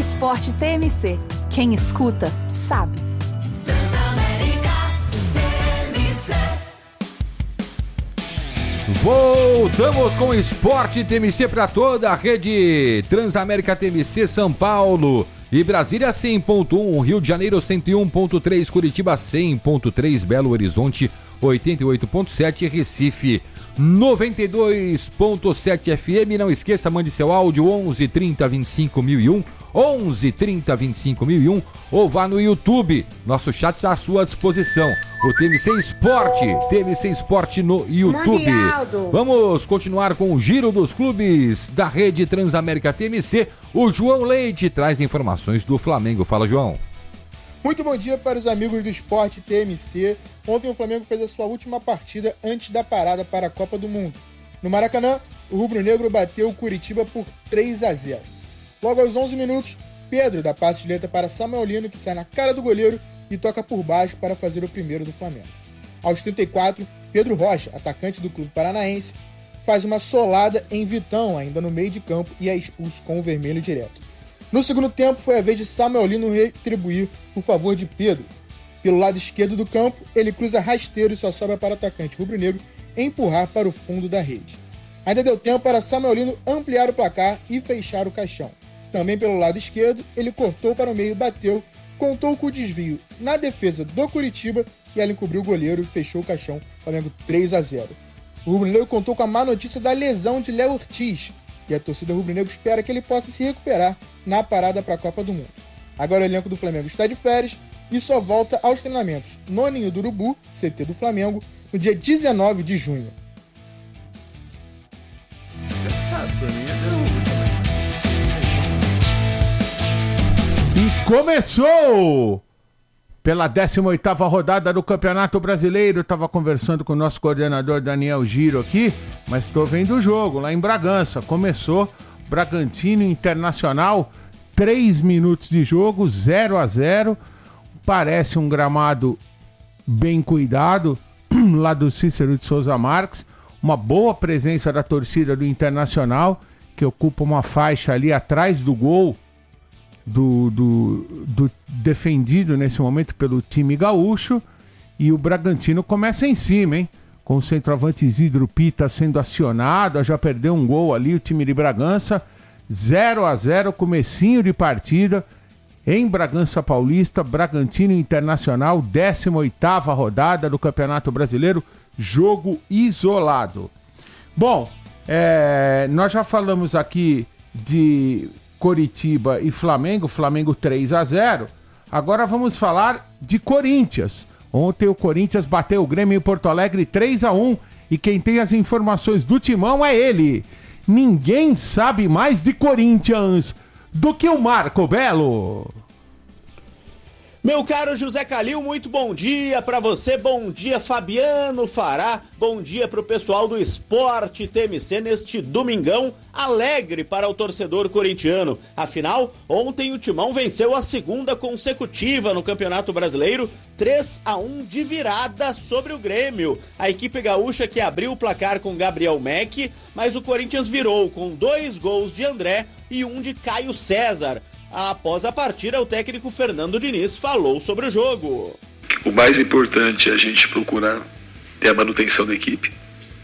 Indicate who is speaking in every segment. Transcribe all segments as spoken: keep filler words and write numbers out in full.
Speaker 1: Esporte T M C. Quem escuta, sabe.
Speaker 2: Transamérica T M C.
Speaker 3: Voltamos com o Esporte T M C para toda a rede Transamérica T M C, São Paulo e Brasília cem ponto um, Rio de Janeiro cento e um ponto três, Curitiba cem ponto três, Belo Horizonte oitenta e oito ponto sete, Recife noventa e dois ponto sete F M. Não esqueça, mande seu áudio onze trinta vinte e cinco mil e um, onze trinta vinte e cinco mil e um, ou vá no YouTube, nosso chat está à sua disposição. O T M C Esporte, T M C Esporte no YouTube. Vamos continuar com o giro dos clubes da rede Transamérica T M C. O João Leite traz informações do Flamengo. Fala, João.
Speaker 4: Muito bom dia para os amigos do Esporte T M C. Ontem o Flamengo fez a sua última partida antes da parada para a Copa do Mundo. No Maracanã, o rubro-negro bateu o Curitiba por três a zero. Logo aos onze minutos, Pedro dá passe de letra para Samuelino, que sai na cara do goleiro e toca por baixo para fazer o primeiro do Flamengo. Aos trinta e quatro, Pedro Rocha, atacante do clube paranaense, faz uma solada em Vitão, ainda no meio de campo, e é expulso com o vermelho direto. No segundo tempo, foi a vez de Samuelino retribuir o favor de Pedro. Pelo lado esquerdo do campo, ele cruza rasteiro e só sobra para o atacante rubro-negro empurrar para o fundo da rede. Ainda deu tempo para Samuelino ampliar o placar e fechar o caixão. Também pelo lado esquerdo, ele cortou para o meio, bateu, contou com o desvio na defesa do Curitiba e ela encobriu o goleiro e fechou o caixão, Flamengo três a zero. O rubro-negro contou com a má notícia da lesão de Léo Ortiz, e a torcida rubro-negro espera que ele possa se recuperar na parada para a Copa do Mundo. Agora o elenco do Flamengo está de férias e só volta aos treinamentos no Ninho do Urubu, C T do Flamengo, no dia dezenove de junho.
Speaker 5: E começou pela décima oitava rodada do Campeonato Brasileiro. Estava conversando com o nosso coordenador Daniel Giro aqui, mas estou vendo o jogo lá em Bragança. Começou Bragantino Internacional, três minutos de jogo, zero a zero. Parece um gramado bem cuidado lá do Cícero de Souza Marques. Uma boa presença da torcida do Internacional, que ocupa uma faixa ali atrás do gol Do, do, do defendido nesse momento pelo time gaúcho. E o Bragantino começa em cima, hein? Com o centroavante Isidro Pita sendo acionado, já perdeu um gol ali o time de Bragança. zero a zero, comecinho de partida em Bragança Paulista. Bragantino Internacional, décima oitava rodada do Campeonato Brasileiro, jogo isolado. Bom, é, nós já falamos aqui de Coritiba e Flamengo, Flamengo três a zero. Agora vamos falar de Corinthians. Ontem o Corinthians bateu o Grêmio em Porto Alegre três a um e quem tem as informações do timão é ele. Ninguém sabe mais de Corinthians do que o Marco Belo.
Speaker 6: Meu caro José Calil, muito bom dia para você, bom dia Fabiano Fará, bom dia para o pessoal do Esporte T M C neste domingão alegre para o torcedor corintiano. Afinal, ontem o Timão venceu a segunda consecutiva no Campeonato Brasileiro, três a um de virada sobre o Grêmio. A equipe gaúcha que abriu o placar com Gabriel Meck, mas o Corinthians virou com dois gols de André e um de Caio César. Após a partida, o técnico Fernando Diniz falou sobre o jogo.
Speaker 7: O mais importante é a gente procurar ter a manutenção da equipe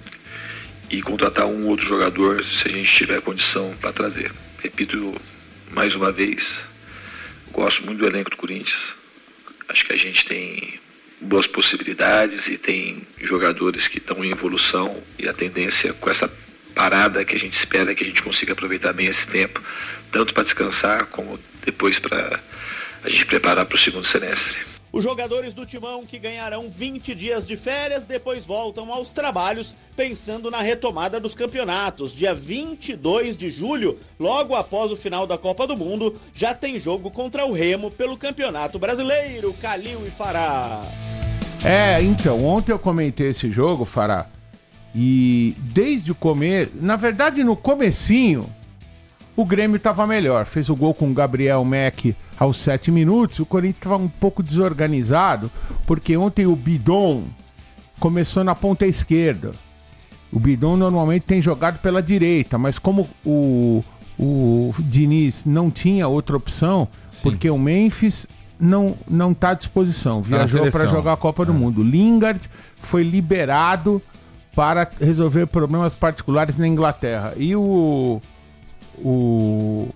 Speaker 7: e contratar um outro jogador se a gente tiver condição para trazer. Repito mais uma vez, gosto muito do elenco do Corinthians. Acho que a gente tem boas possibilidades e tem jogadores que estão em evolução e a tendência com essa parada que a gente espera que a gente consiga aproveitar bem esse tempo, tanto para descansar como depois para a gente preparar para o segundo semestre.
Speaker 6: Os jogadores do Timão que ganharão vinte dias de férias depois voltam aos trabalhos pensando na retomada dos campeonatos. Dia vinte e dois de julho, logo após o final da Copa do Mundo, já tem jogo contra o Remo pelo Campeonato Brasileiro. Calil e Fará.
Speaker 5: É, então, ontem eu comentei esse jogo, Fará, e desde o começo, na verdade no comecinho, o Grêmio estava melhor. Fez o gol com o Gabriel Meck aos sete minutos. O Corinthians estava um pouco desorganizado, porque ontem o Bidon começou na ponta esquerda. O Bidon normalmente tem jogado pela direita, mas como o, o Diniz não tinha outra opção, Sim. porque o Memphis não não está à disposição. Viajou para jogar a Copa é. do Mundo. Lingard foi liberado para resolver problemas particulares na Inglaterra. E o... o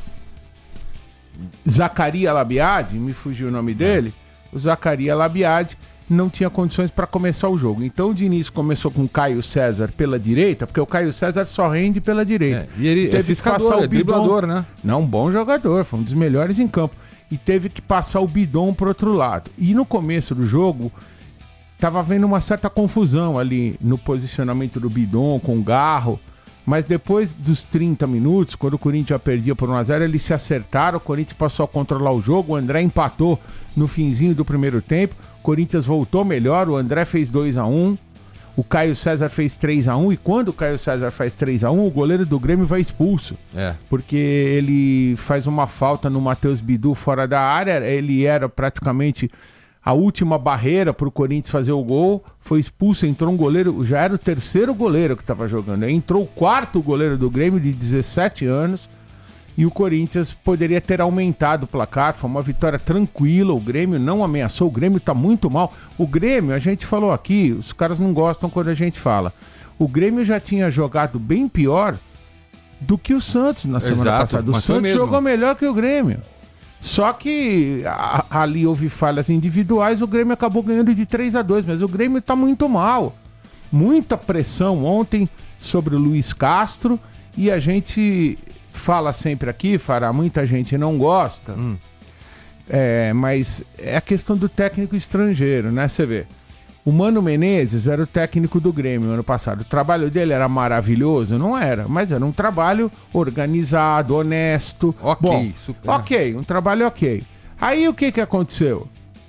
Speaker 5: Zaccaria Labiade, me fugiu o nome dele, é. o Zaccaria Labiade não tinha condições para começar o jogo. Então o Diniz começou com o Caio César pela direita, porque o Caio César só rende pela direita. É,
Speaker 3: e ele
Speaker 5: teve
Speaker 3: é
Speaker 5: que passar o
Speaker 3: é driblador, né?
Speaker 5: Não, um bom jogador, foi um dos melhores em campo. E teve que passar o Bidon pro outro lado. E no começo do jogo, tava havendo uma certa confusão ali no posicionamento do Bidon com o Garro. Mas depois dos trinta minutos, quando o Corinthians já perdia por um a zero, eles se acertaram, o Corinthians passou a controlar o jogo, o André empatou no finzinho do primeiro tempo, o Corinthians voltou melhor, o André fez dois a um, o Caio César fez três a um, e quando o Caio César faz três a um, o goleiro do Grêmio vai expulso. É. Porque ele faz uma falta no Matheus Bidu fora da área, ele era praticamente a última barreira para o Corinthians fazer o gol, foi expulso, entrou um goleiro, já era o terceiro goleiro que estava jogando, entrou o quarto goleiro do Grêmio de dezessete anos, e o Corinthians poderia ter aumentado o placar, foi uma vitória tranquila, o Grêmio não ameaçou, o Grêmio está muito mal. O Grêmio, a gente falou aqui, os caras não gostam quando a gente fala, o Grêmio já tinha jogado bem pior do que o Santos na semana
Speaker 3: Exato,
Speaker 5: passada, o Santos jogou melhor que o Grêmio. Só que a, ali houve falhas individuais, o Grêmio acabou ganhando de três a dois, mas o Grêmio está muito mal. Muita pressão ontem sobre o Luiz Castro, e a gente fala sempre aqui, Fará, muita gente não gosta, hum. é, mas é a questão do técnico estrangeiro, né? Você vê, o Mano Menezes era o técnico do Grêmio ano passado, o trabalho dele era maravilhoso? Não era, mas era um trabalho organizado, honesto.
Speaker 3: Ok,
Speaker 5: Bom,
Speaker 3: super.
Speaker 5: Ok, um trabalho ok. Aí o que que aconteceu?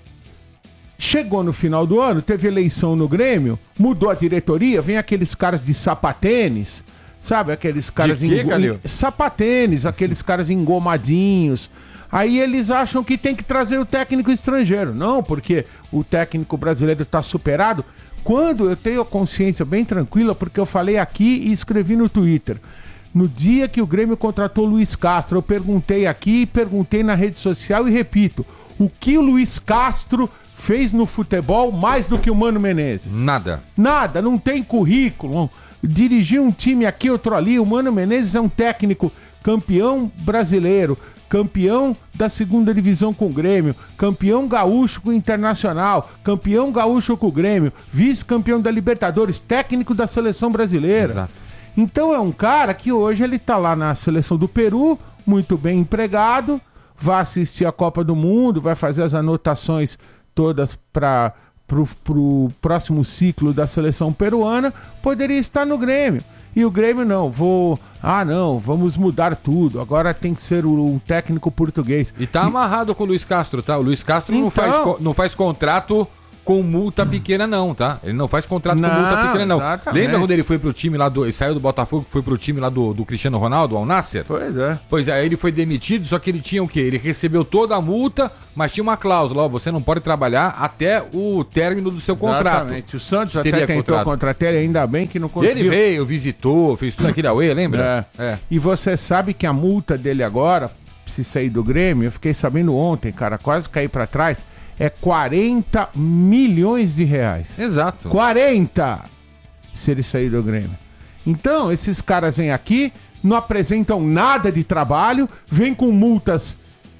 Speaker 5: Chegou no final do ano, teve eleição no Grêmio, mudou a diretoria, vem aqueles caras de sapatênis, sabe? Aqueles caras...
Speaker 3: De quê,
Speaker 5: engo...
Speaker 3: Calil?
Speaker 5: Sapatênis, aqueles caras engomadinhos. Aí eles acham que tem que trazer o técnico estrangeiro. Não, porque o técnico brasileiro está superado. Quando eu tenho a consciência bem tranquila, porque eu falei aqui e escrevi no Twitter. No dia que o Grêmio contratou o Luiz Castro, eu perguntei aqui, perguntei na rede social e repito. O que o Luiz Castro fez no futebol mais do que o Mano Menezes?
Speaker 3: Nada.
Speaker 5: Nada, não tem currículo. Dirigiu um time aqui, outro ali. O Mano Menezes é um técnico campeão brasileiro, campeão da segunda divisão com o Grêmio, campeão gaúcho com o Internacional, campeão gaúcho com o Grêmio, vice-campeão da Libertadores, técnico da seleção brasileira.
Speaker 3: Exato.
Speaker 5: Então é um cara que hoje ele tá lá na seleção do Peru, muito bem empregado, vai assistir a Copa do Mundo, vai fazer as anotações todas para pro, pro próximo ciclo da seleção peruana, poderia estar no Grêmio. E o Grêmio não, vou... Ah, não, vamos mudar tudo. Agora tem que ser um técnico português.
Speaker 3: E tá e... amarrado com o Luiz Castro, tá? O Luiz Castro então... não, faz, não faz contrato com multa pequena, não, tá? Ele não faz contrato não, com multa pequena, não. Exatamente. Lembra quando ele foi pro time lá do... Ele saiu do Botafogo, foi pro time lá do, do Cristiano Ronaldo, Al Nassr?
Speaker 5: Pois é.
Speaker 3: Pois é, aí ele foi demitido, só que ele tinha o quê? Ele recebeu toda a multa, mas tinha uma cláusula, ó, você não pode trabalhar até o término do seu contrato.
Speaker 5: Exatamente. O Santos até tentou contrato. contratar ele, ainda bem que não conseguiu.
Speaker 3: Ele veio, visitou, fez tudo aquele auê, lembra?
Speaker 5: É. é. E você sabe que a multa dele agora, se sair do Grêmio, eu fiquei sabendo ontem, cara, quase caí pra trás, é quarenta milhões de reais.
Speaker 3: Exato.
Speaker 5: quarenta! Se ele sair do Grêmio. Então, esses caras vêm aqui, não apresentam nada de trabalho, vêm com multas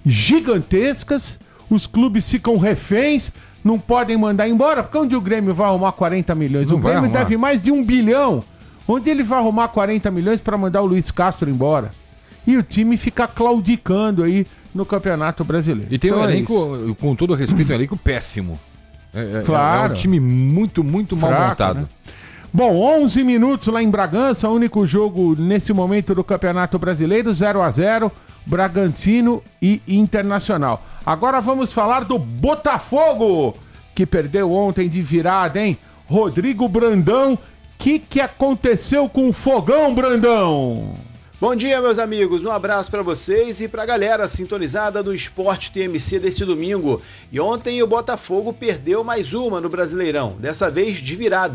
Speaker 5: gigantescas, os clubes ficam reféns, não podem mandar embora, porque onde o Grêmio vai arrumar quarenta milhões? Não o Grêmio deve mais de um bilhão. Onde ele vai arrumar quarenta milhões para mandar o Luiz Castro embora? E o time fica claudicando aí no Campeonato Brasileiro.
Speaker 3: E tem então um elenco, é com todo respeito, um elenco péssimo. É,
Speaker 5: claro.
Speaker 3: É um time muito, muito Fraco, mal montado. Né?
Speaker 5: Bom, onze minutos lá em Bragança, único jogo nesse momento do Campeonato Brasileiro, zero a zero, Bragantino e Internacional. Agora vamos falar do Botafogo, que perdeu ontem de virada, hein? Rodrigo Brandão, o que, que aconteceu com o Fogão, Brandão?
Speaker 6: Bom dia, meus amigos, um abraço para vocês e para a galera sintonizada do Esporte T M C deste domingo. E ontem o Botafogo perdeu mais uma no Brasileirão, dessa vez de virada.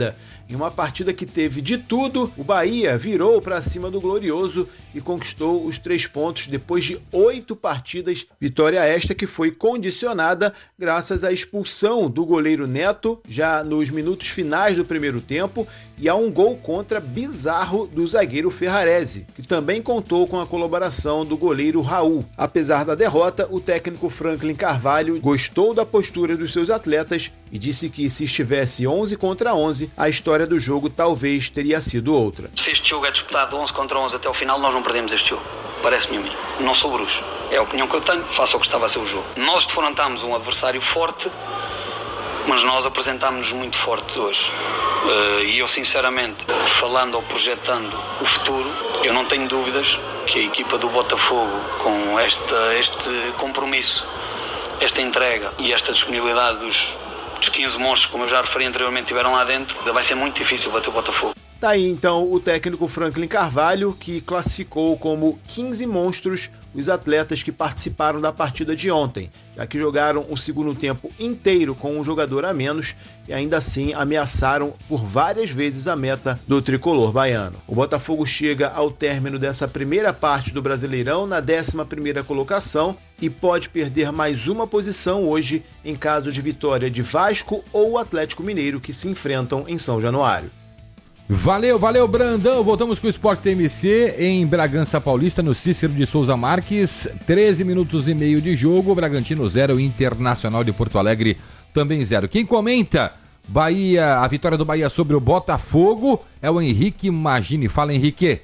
Speaker 6: Em uma partida que teve de tudo, o Bahia virou para cima do Glorioso e conquistou os três pontos depois de oito partidas. Vitória esta que foi condicionada graças à expulsão do goleiro Neto, já nos minutos finais do primeiro tempo, e a um gol contra bizarro do zagueiro Ferrarese, que também contou com a colaboração do goleiro Raul. Apesar da derrota, o técnico Franklin Carvalho gostou da postura dos seus atletas e disse que se estivesse onze contra onze, a história do jogo talvez teria sido outra.
Speaker 8: Se este jogo é disputado onze contra onze até o final, nós não perdemos este jogo. Parece-me a mim. Não sou bruxo. É a opinião que eu tenho, faço o que estava a ser o jogo. Nós defrontámos um adversário forte, mas nós apresentámos-nos muito forte hoje. Uh, e eu, sinceramente, falando ou projetando o futuro, eu não tenho dúvidas que a equipa do Botafogo, com esta, este compromisso, esta entrega e esta disponibilidade dos, dos quinze monstros, como eu já referi anteriormente, tiveram lá dentro, vai ser muito difícil bater o Botafogo.
Speaker 6: Tá aí então o técnico Franklin Carvalho, que classificou como quinze monstros os atletas que participaram da partida de ontem, já que jogaram o segundo tempo inteiro com um jogador a menos e ainda assim ameaçaram por várias vezes a meta do tricolor baiano. O Botafogo chega ao término dessa primeira parte do Brasileirão na décima primeira colocação e pode perder mais uma posição hoje em caso de vitória de Vasco ou Atlético Mineiro, que se enfrentam em São Januário.
Speaker 3: Valeu, valeu, Brandão. Voltamos com o Sport T M C em Bragança Paulista, no Cícero de Souza Marques. treze minutos e meio de jogo. Bragantino zero, Internacional de Porto Alegre também zero. Quem comenta Bahia, a vitória do Bahia sobre o Botafogo é o Henrique Magini. Fala, Henrique.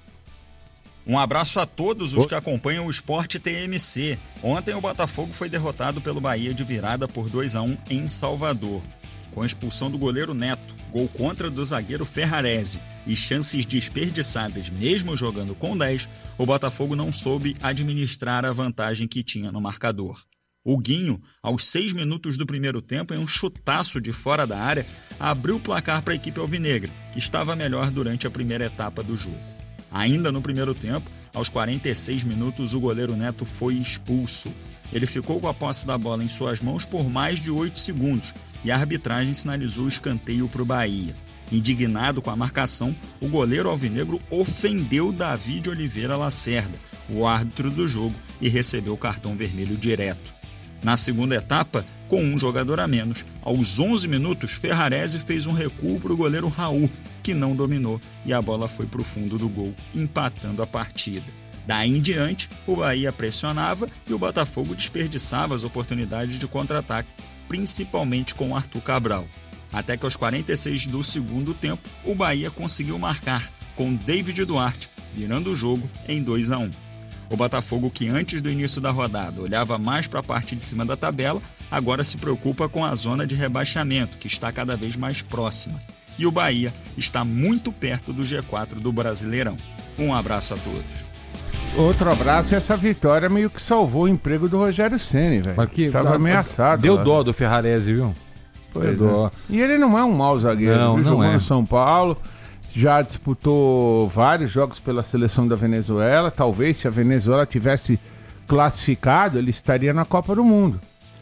Speaker 9: Um abraço a todos os que acompanham o Sport T M C. Ontem o Botafogo foi derrotado pelo Bahia de virada por dois a um em Salvador. Com a expulsão do goleiro Neto, gol contra do zagueiro Ferrarese e chances desperdiçadas mesmo jogando com dez, o Botafogo não soube administrar a vantagem que tinha no marcador. O Guinho, aos seis minutos do primeiro tempo, em um chutaço de fora da área, abriu o placar para a equipe alvinegra, que estava melhor durante a primeira etapa do jogo. Ainda no primeiro tempo, aos quarenta e seis minutos, o goleiro Neto foi expulso. Ele ficou com a posse da bola em suas mãos por mais de oito segundos, e a arbitragem sinalizou o escanteio para o Bahia. Indignado com a marcação, o goleiro alvinegro ofendeu Davi de Oliveira Lacerda, o árbitro do jogo, e recebeu o cartão vermelho direto. Na segunda etapa, com um jogador a menos, aos onze minutos, Ferrarese fez um recuo para o goleiro Raul, que não dominou, e a bola foi para o fundo do gol, empatando a partida. Daí em diante, o Bahia pressionava e o Botafogo desperdiçava as oportunidades de contra-ataque, principalmente com o Arthur Cabral. Até que aos quarenta e seis do segundo tempo, o Bahia conseguiu marcar, com David Duarte, virando o jogo em dois a um. O Botafogo, que antes do início da rodada olhava mais para a parte de cima da tabela, agora se preocupa com a zona de rebaixamento, que está cada vez mais próxima. E o Bahia está muito perto do G quatro do Brasileirão. Um abraço a todos.
Speaker 5: Outro abraço, e essa vitória meio que salvou o emprego do Rogério Ceni, velho. Tava ameaçado.
Speaker 3: Deu
Speaker 5: lá. Dó
Speaker 3: do Ferrarese, viu?
Speaker 5: Pois Deu é. dó. E ele não é um mau zagueiro.
Speaker 3: Não,
Speaker 5: viu?
Speaker 3: não
Speaker 5: Jogou
Speaker 3: é.
Speaker 5: no São Paulo, já disputou vários jogos pela seleção da Venezuela. Talvez se a Venezuela tivesse classificado, ele estaria na Copa do Mundo.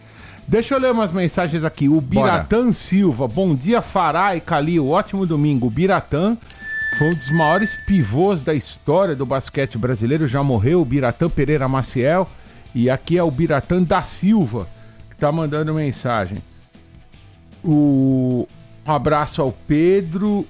Speaker 5: Deixa eu ler umas mensagens aqui. O Biratã Silva. Bom dia, Fará e Calil. Ótimo domingo. O Biratã foi um dos maiores pivôs da história do basquete brasileiro. Já morreu, o Biratã Pereira Maciel. E aqui é o Biratã da Silva, que tá mandando mensagem. O... Um abraço ao Pedro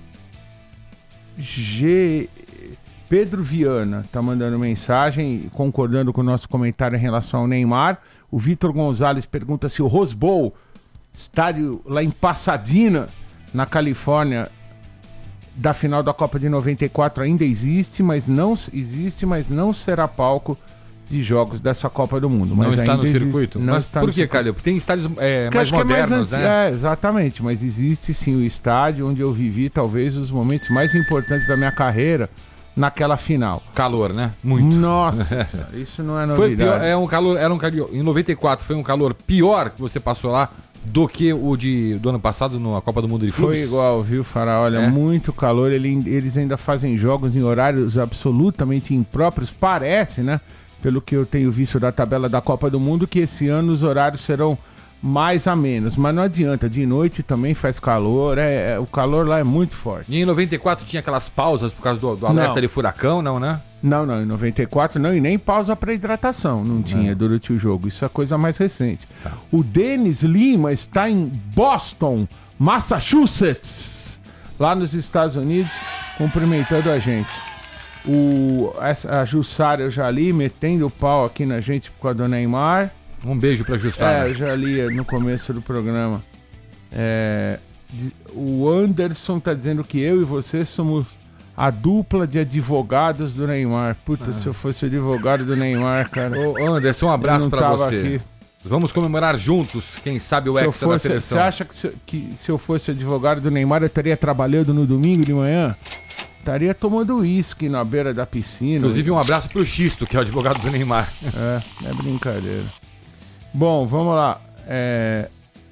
Speaker 5: G... Pedro Viana tá mandando mensagem, concordando com o nosso comentário em relação ao Neymar. O Vitor Gonzalez pergunta se o Rose Bowl, estádio lá em Pasadena, na Califórnia, da final da Copa de noventa e quatro ainda existe, mas não existe, mas não será palco de jogos dessa Copa do Mundo. Mas
Speaker 3: não está no
Speaker 5: existe,
Speaker 3: circuito?
Speaker 5: Não
Speaker 3: mas
Speaker 5: está
Speaker 3: por
Speaker 5: no
Speaker 3: que, Calil? Tem estádios é, mais modernos,
Speaker 5: é mais
Speaker 3: né?
Speaker 5: É, exatamente, mas existe sim o estádio onde eu vivi talvez os momentos mais importantes da minha carreira, naquela final.
Speaker 3: Calor, né? Muito.
Speaker 5: Nossa, isso não é novidade.
Speaker 3: Foi pior, é um calor, era um calor, em noventa e quatro foi um calor pior que você passou lá do que o de, do ano passado na Copa do Mundo de Clubes?
Speaker 5: Foi igual, viu, Fará? Olha, é. muito calor. Ele, eles ainda fazem jogos em horários absolutamente impróprios. Parece, né? Pelo que eu tenho visto da tabela da Copa do Mundo, que esse ano os horários serão mais a menos. Mas não adianta, de noite também faz calor, é, é, o calor lá é muito forte.
Speaker 3: E em noventa e quatro tinha aquelas pausas por causa do, do alerta
Speaker 5: Não.
Speaker 3: de furacão, não, né?
Speaker 5: Não, não, em noventa e quatro não, e nem pausa para hidratação, não tinha durante o jogo. Isso é coisa mais recente.
Speaker 3: Tá.
Speaker 5: O Denis Lima está em Boston, Massachusetts, lá nos Estados Unidos, cumprimentando a gente. O, essa, a Jussara eu já li, metendo o pau aqui na gente com a do Neymar.
Speaker 3: Um beijo pra Jussara.
Speaker 5: É, eu já li no começo do programa. É, o Anderson tá dizendo que eu e você somos a dupla de advogados do Neymar. Puta, ah. se eu fosse advogado do Neymar, cara.
Speaker 3: Ô, Anderson, um abraço pra você.
Speaker 5: Aqui.
Speaker 3: Vamos comemorar juntos, quem sabe o hexa da seleção.
Speaker 5: Você acha que se, que se eu fosse advogado do Neymar, eu estaria trabalhando no domingo de manhã? Estaria tomando uísque na beira da piscina.
Speaker 3: Inclusive, um abraço pro Xisto, que é o advogado do Neymar.
Speaker 5: É, é brincadeira. Bom, vamos lá. É...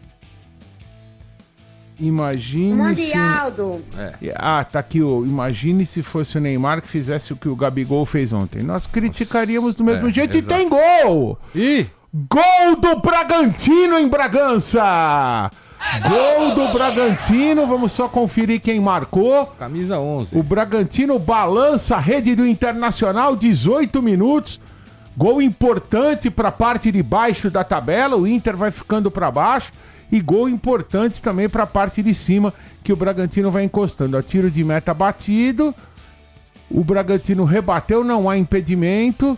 Speaker 5: Imagine se...
Speaker 10: É.
Speaker 5: Ah, tá aqui o... Imagine se fosse o Neymar que fizesse o que o Gabigol fez ontem. Nós criticaríamos do mesmo
Speaker 3: é,
Speaker 5: jeito.
Speaker 3: exato.
Speaker 5: E tem gol!
Speaker 3: Ih!
Speaker 5: Gol do Bragantino em Bragança! Gol do Bragantino, vamos só conferir quem marcou.
Speaker 3: Camisa onze.
Speaker 5: O Bragantino balança a rede do Internacional, dezoito minutos. Gol importante para a parte de baixo da tabela, o Inter vai ficando para baixo. E gol importante também para a parte de cima, que o Bragantino vai encostando. A tiro de meta batido, o Bragantino rebateu, não há impedimento.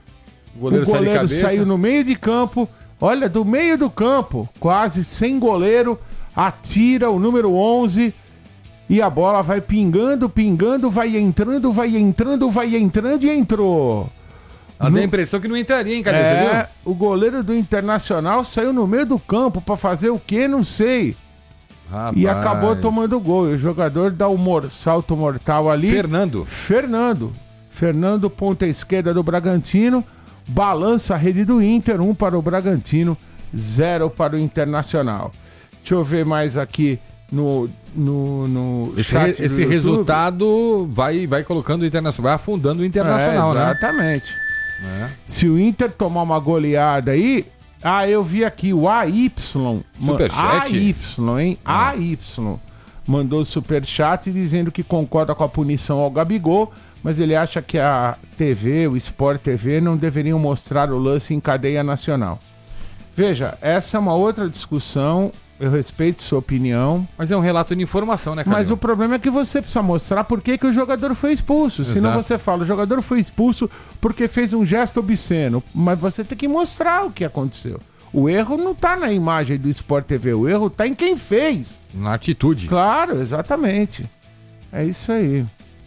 Speaker 3: O goleiro,
Speaker 5: o goleiro
Speaker 3: sai
Speaker 5: saiu no meio de campo. Olha, do meio do campo, quase sem goleiro, atira o número onze e a bola vai pingando, pingando, vai entrando, vai entrando, vai entrando e entrou.
Speaker 3: Ela no... dá a impressão que não entraria, hein, Calil?
Speaker 5: É, o goleiro do Internacional saiu no meio do campo pra fazer o quê? Não sei.
Speaker 3: Rapaz.
Speaker 5: E acabou tomando gol. E o jogador dá o mor... salto mortal ali.
Speaker 3: Fernando.
Speaker 5: Fernando. Fernando, ponta esquerda do Bragantino. Balança a rede do Inter, um para o Bragantino, zero para o Internacional. Deixa eu ver mais aqui no, no, no
Speaker 3: esse
Speaker 5: chat
Speaker 3: re, Esse resultado vai, vai colocando o Internacional, vai afundando o Internacional,
Speaker 5: é,
Speaker 3: né?
Speaker 5: Exatamente.
Speaker 3: É.
Speaker 5: Se o Inter tomar uma goleada aí... Ah, eu vi aqui o A Y.
Speaker 3: Superchat?
Speaker 5: A Y, hein?
Speaker 3: Ah.
Speaker 5: A Y. Mandou superchat dizendo que concorda com a punição ao Gabigol, mas ele acha que a T V, o Sport T V, não deveriam mostrar o lance em cadeia nacional. Veja, essa é uma outra discussão, eu respeito sua opinião.
Speaker 3: Mas é um relato de informação, né, Calil?
Speaker 5: Mas o problema é que você precisa mostrar por que, que o jogador foi expulso.
Speaker 3: Exato.
Speaker 5: Senão você fala, o jogador foi expulso porque fez um gesto obsceno. Mas você tem que mostrar o que aconteceu. O erro não tá na imagem do Sport T V, o erro tá em quem fez.
Speaker 3: Na atitude.
Speaker 5: Claro, exatamente. É isso aí.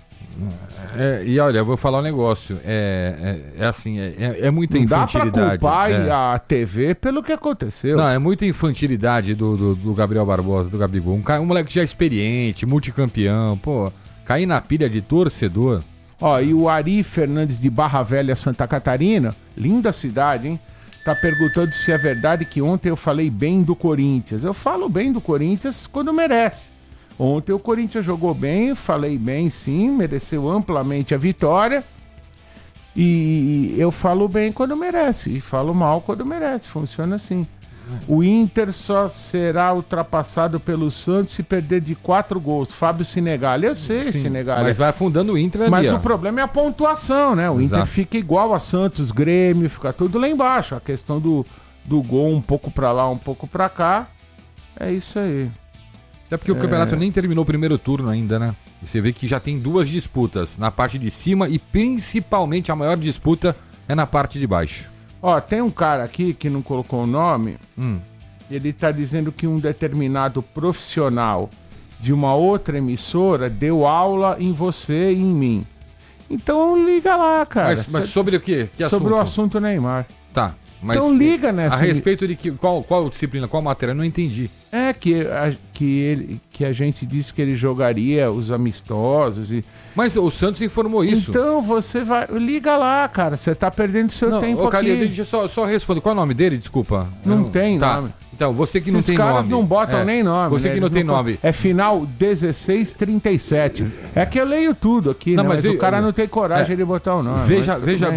Speaker 3: É, e olha, eu vou falar um negócio. É, é, é assim, é, é muita
Speaker 5: não
Speaker 3: infantilidade.
Speaker 5: Dá pra culpar
Speaker 3: é.
Speaker 5: a T V pelo que aconteceu.
Speaker 3: Não, é muita infantilidade do, do, do Gabriel Barbosa, do Gabigol. Um, um moleque já experiente, multicampeão. Pô, cair na pilha de torcedor.
Speaker 5: Ó, e o Ari Fernandes de Barra Velha, Santa Catarina, linda cidade, hein? Tá perguntando se é verdade que ontem eu falei bem do Corinthians. Eu falo bem do Corinthians quando merece. Ontem o Corinthians jogou bem, falei bem sim, mereceu amplamente a vitória. E eu falo bem quando merece, e falo mal quando merece, funciona assim. O Inter só será ultrapassado pelo Santos se perder de quatro gols. Fábio Sinegali, eu sei,
Speaker 3: Sim,
Speaker 5: Sinegali.
Speaker 3: Mas vai afundando o Inter ali,
Speaker 5: Mas
Speaker 3: ó.
Speaker 5: o problema é a pontuação, né? O
Speaker 3: Exato.
Speaker 5: Inter fica igual a Santos, Grêmio, fica tudo lá embaixo. A questão do, do gol um pouco pra lá, um pouco pra cá, é isso aí.
Speaker 3: Até porque o campeonato nem terminou o primeiro turno ainda, né? E você vê que já tem duas disputas na parte de cima e principalmente a maior disputa é na parte de baixo.
Speaker 5: Ó, tem um cara aqui que não colocou o nome,
Speaker 3: hum.
Speaker 5: ele tá dizendo que um determinado profissional de uma outra emissora deu aula em você e em mim. Então liga lá, cara.
Speaker 3: Mas, mas sobre o quê? Que
Speaker 5: sobre
Speaker 3: assunto?
Speaker 5: o assunto Neymar.
Speaker 3: Tá. Mas
Speaker 5: então liga nessa...
Speaker 3: A respeito de que, qual, qual disciplina, qual matéria? Eu não entendi.
Speaker 5: É que a, que, ele, que a gente disse que ele jogaria os amistosos e...
Speaker 3: Mas o Santos informou isso.
Speaker 5: Então você vai... Liga lá, cara. Você tá perdendo seu
Speaker 3: não,
Speaker 5: tempo
Speaker 3: ô,
Speaker 5: aqui.
Speaker 3: Calil, deixa eu só, só responder. Qual é o nome dele? Desculpa.
Speaker 5: Não,
Speaker 3: não
Speaker 5: tem
Speaker 3: tá.
Speaker 5: nome.
Speaker 3: Então, você que
Speaker 5: Esses
Speaker 3: não tem
Speaker 5: caras
Speaker 3: nome.
Speaker 5: não botam
Speaker 3: é.
Speaker 5: nem nome.
Speaker 3: Você
Speaker 5: né?
Speaker 3: que não
Speaker 5: Eles
Speaker 3: tem
Speaker 5: não...
Speaker 3: nome.
Speaker 5: É final dezesseis trinta e sete. É que eu leio tudo aqui,
Speaker 3: não,
Speaker 5: né?
Speaker 3: mas,
Speaker 5: mas
Speaker 3: eu,
Speaker 5: o cara
Speaker 3: eu...
Speaker 5: não tem coragem
Speaker 3: é.
Speaker 5: de botar o nome.
Speaker 3: Veja, veja bem. bem,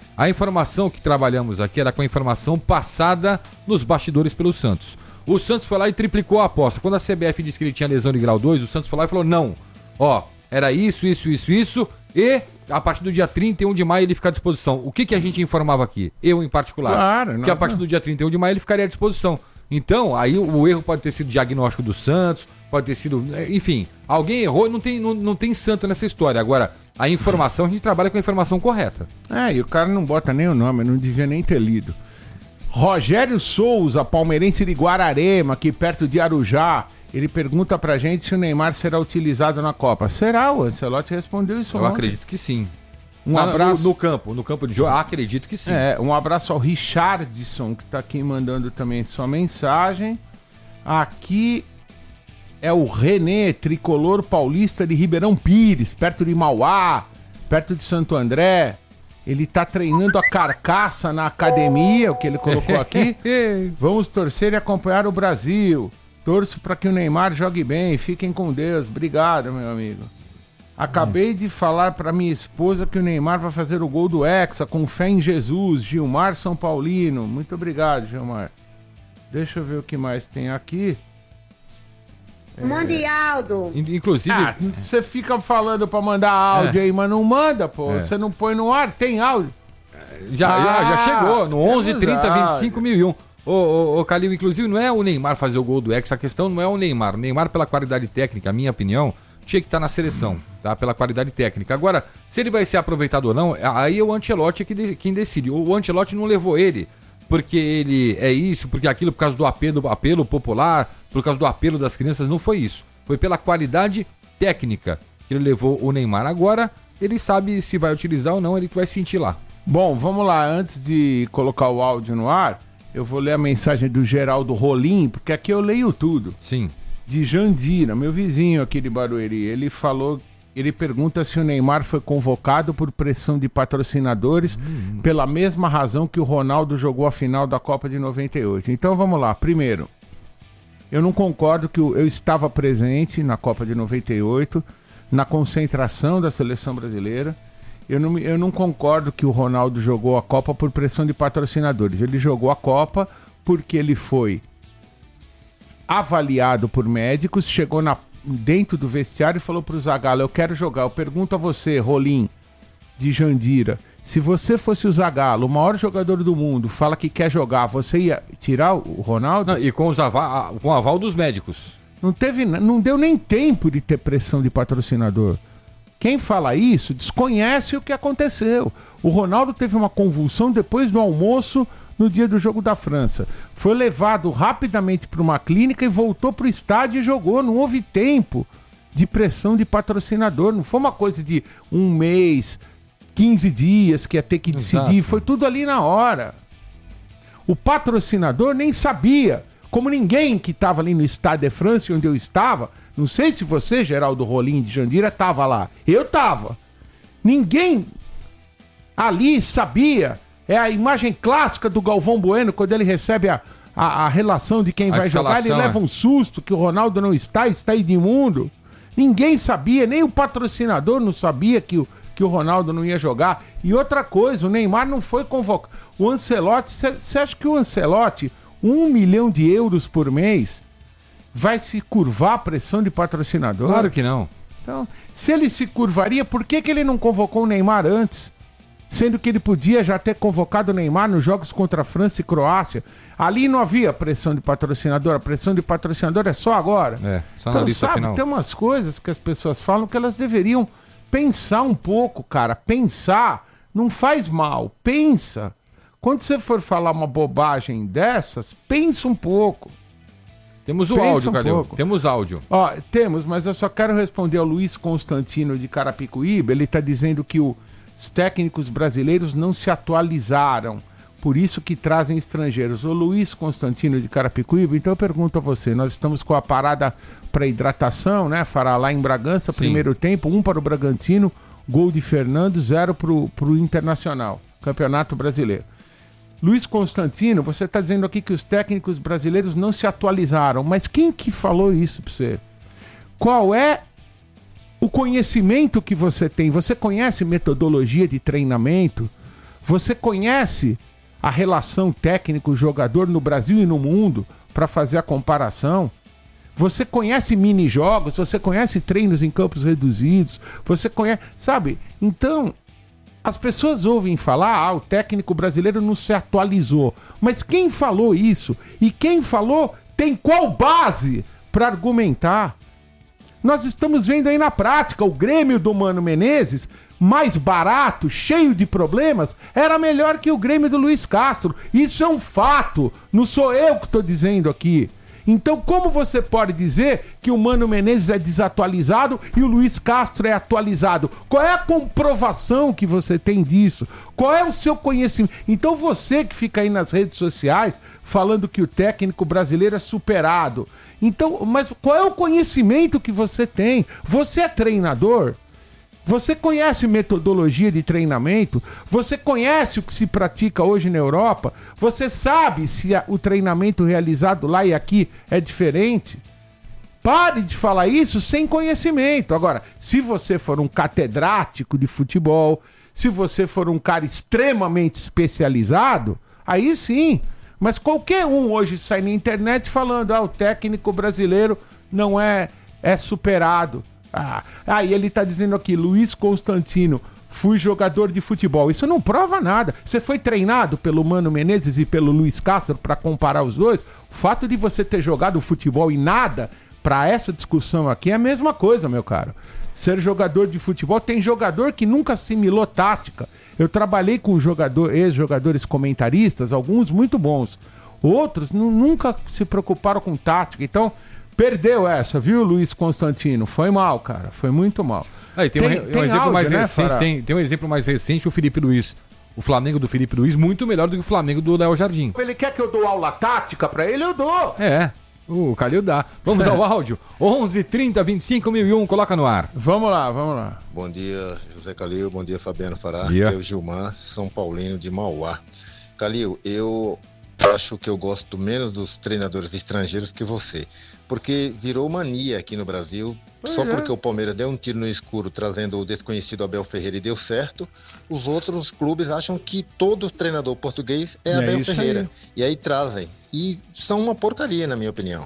Speaker 3: A informação que trabalhamos aqui era com a informação passada nos bastidores pelo Santos. O Santos foi lá e triplicou a aposta. Quando a C B F disse que ele tinha lesão de grau dois, o Santos foi lá e falou, não, ó, era isso, isso, isso, isso, e a partir do dia trinta e um de maio ele fica à disposição. O que, que a gente informava aqui? Eu, em particular.
Speaker 5: Claro,
Speaker 3: que a partir do dia trinta e um de maio ele ficaria à disposição. Então, aí o, o erro pode ter sido diagnóstico do Santos, pode ter sido... Enfim, alguém errou, não tem, não, não tem santo nessa história. Agora, a informação, a gente trabalha com a informação correta.
Speaker 5: É, e o cara não bota nem o nome, eu não devia nem ter lido. Rogério Souza, palmeirense de Guararema, aqui perto de Arujá, ele pergunta pra gente se o Neymar será utilizado na Copa. Será? O Ancelotti respondeu isso
Speaker 3: Eu
Speaker 5: ontem.
Speaker 3: acredito que sim.
Speaker 5: Um
Speaker 3: Na-
Speaker 5: abraço.
Speaker 3: No, no campo, no campo de jogo, acredito que sim.
Speaker 5: É, um abraço ao Richardson, que tá aqui mandando também sua mensagem. Aqui é o René, tricolor paulista de Ribeirão Pires, perto de Mauá, perto de Santo André. Ele tá treinando a carcaça na academia, o que ele colocou aqui. Vamos torcer e acompanhar o Brasil. Torço para que o Neymar jogue bem. Fiquem com Deus. Obrigado, meu amigo. Acabei de falar para minha esposa que o Neymar vai fazer o gol do Hexa, com fé em Jesus. Gilmar São Paulino. Muito obrigado, Gilmar. Deixa eu ver o que mais tem aqui.
Speaker 10: Mande Aldo.
Speaker 3: In- Inclusive,
Speaker 5: Ah, você fica falando pra mandar áudio
Speaker 3: É.
Speaker 5: aí, mas não manda, pô.
Speaker 3: É.
Speaker 5: Você não põe no ar, tem áudio.
Speaker 3: já, já, já
Speaker 5: Ah,
Speaker 3: chegou no
Speaker 5: temos
Speaker 3: onze, trinta,
Speaker 5: áudio.
Speaker 3: vinte e cinco mil e um. Ô, ô, ô, Calil, inclusive não é o Neymar fazer o gol do Hexa, a questão não é o Neymar. O Neymar, pela qualidade técnica, a minha opinião, tinha que estar na seleção, tá? Pela qualidade técnica. Agora, se ele vai ser aproveitado ou não, aí é o Ancelotti que de- quem decide. O Ancelotti não levou ele porque ele é isso, porque aquilo, por causa do apelo, apelo popular, por causa do apelo das crianças, não foi isso. Foi pela qualidade técnica que ele levou o Neymar. Agora, ele sabe se vai utilizar ou não, ele que vai sentir lá.
Speaker 5: Bom, vamos lá. Antes de colocar o áudio no ar, eu vou ler a mensagem do Geraldo Rolim, porque aqui eu leio tudo.
Speaker 3: Sim.
Speaker 5: De Jandira, meu vizinho aqui de Barueri. Ele falou, ele pergunta se o Neymar foi convocado por pressão de patrocinadores
Speaker 3: Hum.
Speaker 5: pela mesma razão que o Ronaldo jogou a final da Copa de noventa e oito. Então vamos lá. Primeiro, eu não concordo que o- eu estava presente na Copa de noventa e oito, na concentração da seleção brasileira. Eu não, me- eu não concordo que o Ronaldo jogou a Copa por pressão de patrocinadores. Ele jogou a Copa porque ele foi avaliado por médicos, chegou na, dentro do vestiário e falou pro Zagallo, eu quero jogar. Eu pergunto a você, Rolim, de Jandira, se você fosse o Zagallo, o maior jogador do mundo, fala que quer jogar, você ia tirar o Ronaldo?
Speaker 3: Não, e com, os ava- com o aval dos médicos.
Speaker 5: Não teve, na- não deu nem tempo de ter pressão de patrocinador. Quem fala isso desconhece o que aconteceu. O Ronaldo teve uma convulsão depois do almoço no dia do jogo da França. Foi levado rapidamente para uma clínica e voltou para o estádio e jogou. Não houve tempo de pressão de patrocinador. Não foi uma coisa de um mês, quinze dias que ia ter que decidir.
Speaker 3: Exato.
Speaker 5: Foi tudo ali na hora. O patrocinador nem sabia. Como ninguém que estava ali no Stade de France, onde eu estava, não sei se você, Geraldo Rolim de Jandira, estava lá. Eu estava. Ninguém ali sabia. É a imagem clássica do Galvão Bueno, quando ele recebe a, a, a relação de quem
Speaker 3: A
Speaker 5: vai jogar, ele
Speaker 3: escalação,
Speaker 5: leva
Speaker 3: é.
Speaker 5: um susto que o Ronaldo não está, está Edmundo. Ninguém sabia, nem o patrocinador não sabia que o, que o Ronaldo não ia jogar. E outra coisa, o Neymar não foi convocado. O Ancelotti, você acha que o Ancelotti, um milhão de euros por mês, vai se curvar à pressão de patrocinador?
Speaker 3: Claro que não.
Speaker 5: Então, se ele se curvaria, por que, que ele não convocou o Neymar antes? Sendo que ele podia já ter convocado o Neymar nos jogos contra a França e Croácia. Ali não havia pressão de patrocinador. A pressão de patrocinador é só agora.
Speaker 3: É, só na
Speaker 5: Então,
Speaker 3: lista
Speaker 5: sabe,
Speaker 3: final.
Speaker 5: tem umas coisas que as pessoas falam que elas deveriam pensar um pouco, cara. Pensar não faz mal. Pensa. Quando você for falar uma bobagem dessas, pensa um pouco.
Speaker 3: Temos o
Speaker 5: Pensa
Speaker 3: áudio,
Speaker 5: um
Speaker 3: Calil.
Speaker 5: pouco.
Speaker 3: Temos áudio.
Speaker 5: Ó, temos, mas eu só quero responder ao Luiz Constantino de Carapicuíba. Ele está dizendo que o- os técnicos brasileiros não se atualizaram, por isso que trazem estrangeiros. O Luiz Constantino de Carapicuíba, então eu pergunto a você, nós estamos com a parada para hidratação, né? Fará lá em Bragança,
Speaker 3: Sim.
Speaker 5: primeiro tempo, um para o Bragantino, gol de Fernando, zero para o Internacional, Campeonato Brasileiro. Luiz Constantino, você está dizendo aqui que os técnicos brasileiros não se atualizaram, mas quem que falou isso para você? Qual é o conhecimento que você tem? Você conhece metodologia de treinamento? Você conhece a relação técnico-jogador no Brasil e no mundo para fazer a comparação? Você conhece mini-jogos, você conhece treinos em campos reduzidos, você conhece... Sabe? Então, as pessoas ouvem falar, ah, o técnico brasileiro não se atualizou. Mas quem falou isso? E quem falou tem qual base para argumentar? Nós estamos vendo aí na prática, o Grêmio do Mano Menezes, mais barato, cheio de problemas, era melhor que o Grêmio do Luiz Castro. Isso é um fato, não sou eu que estou dizendo aqui. Então, como você pode dizer que o Mano Menezes é desatualizado e o Luiz Castro é atualizado? Qual é a comprovação que você tem disso? Qual é o seu conhecimento? Então, você que fica aí nas redes sociais falando que o técnico brasileiro é superado. Então, mas qual é o conhecimento que você tem? Você é treinador? Você conhece metodologia de treinamento? Você conhece o que se pratica hoje na Europa? Você sabe se a, o treinamento realizado lá e aqui é diferente? Pare de falar isso sem conhecimento. Agora, se você for um catedrático de futebol, se você for um cara extremamente especializado, aí sim. Mas qualquer um hoje sai na internet falando, ah, o técnico brasileiro não é, é superado. Ah, ah, e ele tá dizendo aqui, Luiz Constantino, fui jogador de futebol. Isso não prova nada. Você foi treinado pelo Mano Menezes e pelo Luiz Castro para comparar os dois? O fato de você ter jogado futebol e nada, para essa discussão aqui, é a mesma coisa, meu caro. Ser jogador de futebol, tem jogador que nunca assimilou tática. Eu trabalhei com jogador, ex-jogadores comentaristas, alguns muito bons. Outros n- nunca se preocuparam com tática. Então, perdeu essa, viu, Luiz Constantino? Foi mal, cara. Foi muito mal.
Speaker 3: Aí, tem, tem, um, tem um exemplo áudio, mais né, recente, tem, tem um exemplo mais recente, o Felipe Luiz. O Flamengo do Felipe Luiz, muito melhor do que o Flamengo do Léo Jardim.
Speaker 5: Ele quer que eu dou aula tática pra ele? Eu dou.
Speaker 3: É, o Calil dá. Vamos ao áudio. onze, trinta, vinte e cinco, mil e um, coloca no ar.
Speaker 5: Vamos lá, vamos lá.
Speaker 10: Bom dia, José Calil. Bom dia, Fabiano Fará.
Speaker 3: Dia.
Speaker 10: Eu, Gilmar, São Paulino de Mauá. Calil, eu acho que eu gosto menos dos treinadores estrangeiros que você. Porque virou mania aqui no Brasil. Pois Só é. Porque o Palmeiras deu um tiro no escuro trazendo o desconhecido Abel Ferreira e deu certo. Os outros clubes acham que todo treinador português é, é Abel Ferreira. Aí. E aí trazem. E são uma porcaria, na minha opinião.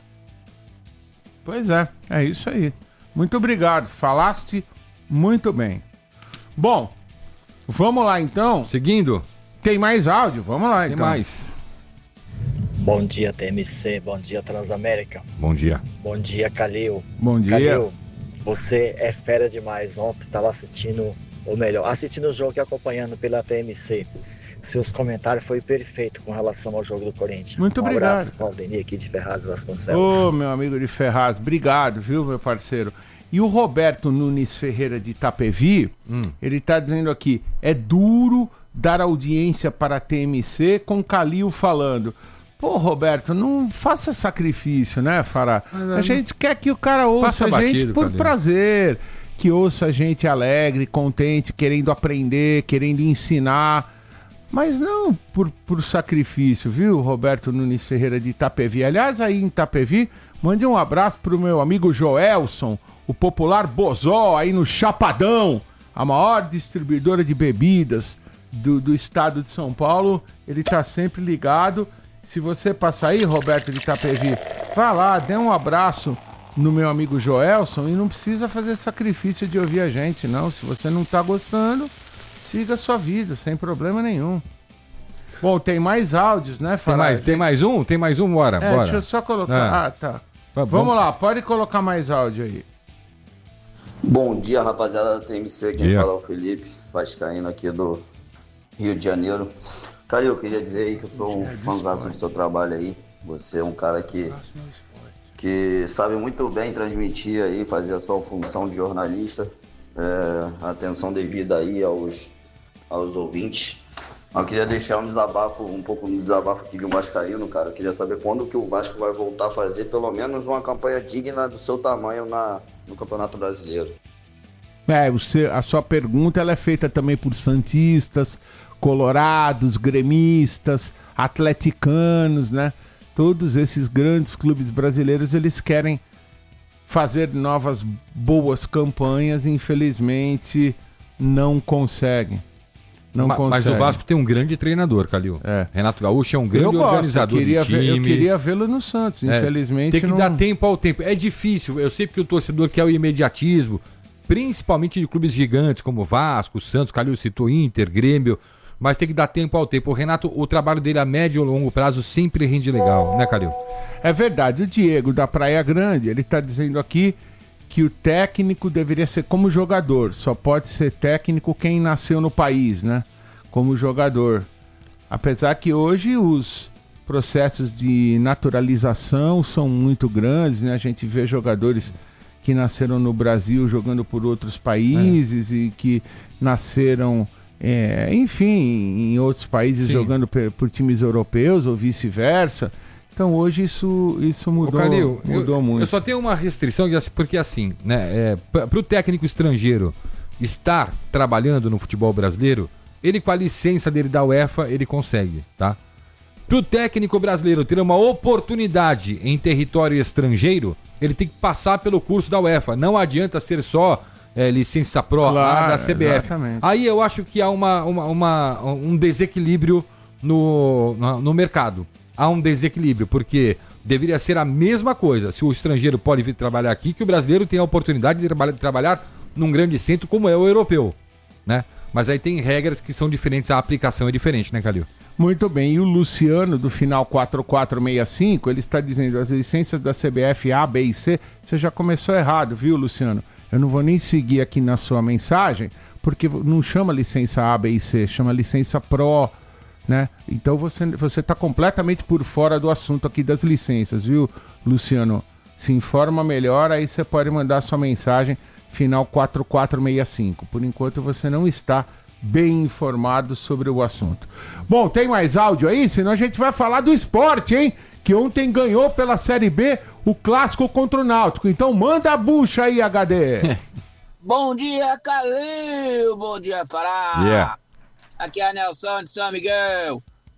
Speaker 5: Pois é, é isso aí. Muito obrigado. Falaste muito bem. Bom, vamos lá então.
Speaker 3: Seguindo.
Speaker 5: Tem mais áudio? Vamos lá
Speaker 3: Tem
Speaker 5: então.
Speaker 3: Tem mais.
Speaker 11: Bom dia, T M C. Bom dia, Transamérica.
Speaker 3: Bom dia.
Speaker 11: Bom dia, Calil.
Speaker 5: Bom dia.
Speaker 11: Calil, você é fera demais. Ontem estava assistindo, ou melhor, assistindo o jogo e acompanhando pela T M C. Seus comentários foi perfeito com relação ao jogo do Corinthians.
Speaker 5: Muito
Speaker 11: um
Speaker 5: obrigado.
Speaker 11: abraço, Paulo Denis, aqui de Ferraz Vasconcelos.
Speaker 5: Ô, meu amigo de Ferraz, obrigado, viu, meu parceiro? E o Roberto Nunes Ferreira de Itapevi, hum. ele tá dizendo aqui, é duro dar audiência para a T M C com Calil falando. Pô, Roberto, não faça sacrifício, né, Fará? A gente quer que o cara ouça a gente batido, por Calil. Prazer, que ouça a gente alegre, contente, querendo aprender, querendo ensinar, mas não por, por sacrifício, viu, Roberto Nunes Ferreira de Itapevi. Aliás, aí em Itapevi, mande um abraço pro meu amigo Joelson, o popular Bozó, aí no Chapadão, a maior distribuidora de bebidas do, do estado de São Paulo. Ele tá sempre ligado. Se você passar aí, Roberto de Itapevi, vá lá, dê um abraço no meu amigo Joelson e não precisa fazer sacrifício de ouvir a gente, não. Se você não tá gostando, siga a sua vida, sem problema nenhum. Bom, tem mais áudios, né, Fará?
Speaker 3: Tem mais, tem mais um? Tem mais um, bora,
Speaker 5: é,
Speaker 3: bora.
Speaker 5: Deixa eu só colocar. Ah, ah tá.
Speaker 3: Vamos.
Speaker 5: Vamos lá, pode colocar mais áudio aí.
Speaker 12: Bom dia, rapaziada da T M C. Quem
Speaker 3: dia.
Speaker 12: fala é o Felipe, vascaíno aqui do Rio de Janeiro. Calil, eu queria dizer aí que eu sou um fãzaço do seu trabalho aí. Você é um cara que, que sabe muito bem transmitir aí, fazer a sua função de jornalista. É, atenção devida aí aos, aos ouvintes. Eu queria deixar um desabafo, um pouco um desabafo aqui do vascaíno, cara. Eu queria saber quando que o Vasco vai voltar a fazer pelo menos uma campanha digna do seu tamanho na, no Campeonato Brasileiro.
Speaker 5: É, você, a sua pergunta ela é feita também por santistas, colorados, gremistas, atleticanos, né? Todos esses grandes clubes brasileiros, eles querem fazer novas boas campanhas e infelizmente não conseguem. não
Speaker 3: Ma,
Speaker 5: consegue.
Speaker 3: Mas o Vasco tem um grande treinador, Calil.
Speaker 5: É.
Speaker 3: Renato Gaúcho é um grande
Speaker 5: eu gosto,
Speaker 3: organizador
Speaker 5: eu queria
Speaker 3: de time.
Speaker 5: Ver, eu queria vê-lo no Santos,
Speaker 3: É.
Speaker 5: infelizmente.
Speaker 3: Tem que
Speaker 5: não...
Speaker 3: dar tempo ao tempo. É difícil, eu sei que o torcedor quer o imediatismo, principalmente de clubes gigantes como Vasco, Santos, Calil citou Inter, Grêmio, mas tem que dar tempo ao tempo. O Renato, o trabalho dele a médio e longo prazo sempre rende legal, né, Calil?
Speaker 5: É verdade, o Diego da Praia Grande, ele está dizendo aqui que o técnico deveria ser como jogador, só pode ser técnico quem nasceu no país, né? Como jogador. Apesar que hoje os processos de naturalização são muito grandes, né? A gente vê jogadores que nasceram no Brasil jogando por outros países é. e que nasceram, é, enfim, em outros países Sim. jogando por, por times europeus ou vice-versa. Então hoje isso, isso mudou,
Speaker 3: Ô, Calil,
Speaker 5: mudou
Speaker 3: eu,
Speaker 5: muito.
Speaker 3: Eu só tenho uma restrição, porque assim, né, é, para o técnico estrangeiro estar trabalhando no futebol brasileiro, ele com a licença dele da UEFA, ele consegue, tá? Para o técnico brasileiro ter uma oportunidade em território estrangeiro, ele tem que passar pelo curso da UEFA. Não adianta ser só é, licença pro
Speaker 5: claro,
Speaker 3: lá da C B F.
Speaker 5: Exatamente.
Speaker 3: Aí eu acho que há uma, uma, uma, um desequilíbrio no, no, no mercado. Há um desequilíbrio, porque deveria ser a mesma coisa. Se o estrangeiro pode vir trabalhar aqui, que o brasileiro tem a oportunidade de, traba- de trabalhar num grande centro como é o europeu, né? Mas aí tem regras que são diferentes, a aplicação é diferente, né, Calil?
Speaker 5: Muito bem, e o Luciano, do final quatro quatro seis cinco, ele está dizendo as licenças da C B F A, B e C, você já começou errado, viu, Luciano? Eu não vou nem seguir aqui na sua mensagem, porque não chama licença A, B e C, chama licença Pro, né? Então você você está completamente por fora do assunto aqui das licenças, viu, Luciano? Se informa melhor, aí você pode mandar sua mensagem final quatro quatro seis cinco. Por enquanto você não está bem informado sobre o assunto. Bom, tem mais áudio aí? Senão a gente vai falar do esporte, hein? Que ontem ganhou pela Série B o clássico contra o Náutico. Então manda a bucha aí, H D.
Speaker 13: Bom dia, Calil. Bom dia, Fará.
Speaker 3: Yeah.
Speaker 13: Aqui é a Nelson de São Miguel.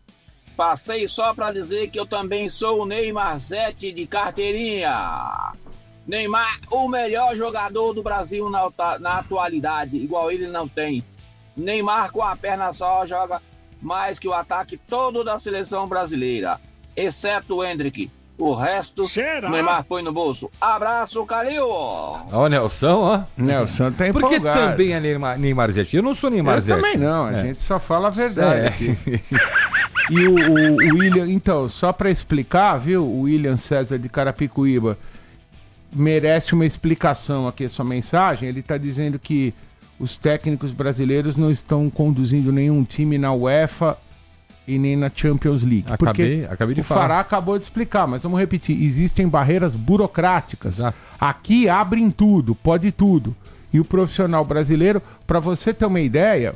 Speaker 13: Passei só pra dizer que eu também sou o Neymar Zete de carteirinha. Neymar, o melhor jogador do Brasil na, na atualidade, igual ele não tem. Neymar com a perna só joga mais que o ataque todo da seleção brasileira, exceto o Hendrick. O resto,
Speaker 5: Será?
Speaker 13: Neymar põe no bolso. Abraço, Calil!
Speaker 3: Ó, o Nelson, ó.
Speaker 5: Nelson tá
Speaker 3: Por que
Speaker 5: empolgado.
Speaker 3: também é Neymar, Neymar Zete? Eu não sou Neymar
Speaker 5: Eu
Speaker 3: Zete.
Speaker 5: também não, a
Speaker 3: É.
Speaker 5: gente só fala a verdade
Speaker 3: É.
Speaker 5: aqui. E o, o- o William, então, só pra explicar, viu, o William César de Carapicuíba merece uma explicação aqui a sua mensagem. Ele tá dizendo que os técnicos brasileiros não estão conduzindo nenhum time na UEFA e nem na Champions League.
Speaker 3: Acabei-
Speaker 5: porque
Speaker 3: acabei de
Speaker 5: o
Speaker 3: falar.
Speaker 5: Fará acabou de explicar, mas vamos repetir. Existem barreiras burocráticas. Aqui abrem tudo, pode tudo. E o profissional brasileiro, para você ter uma ideia,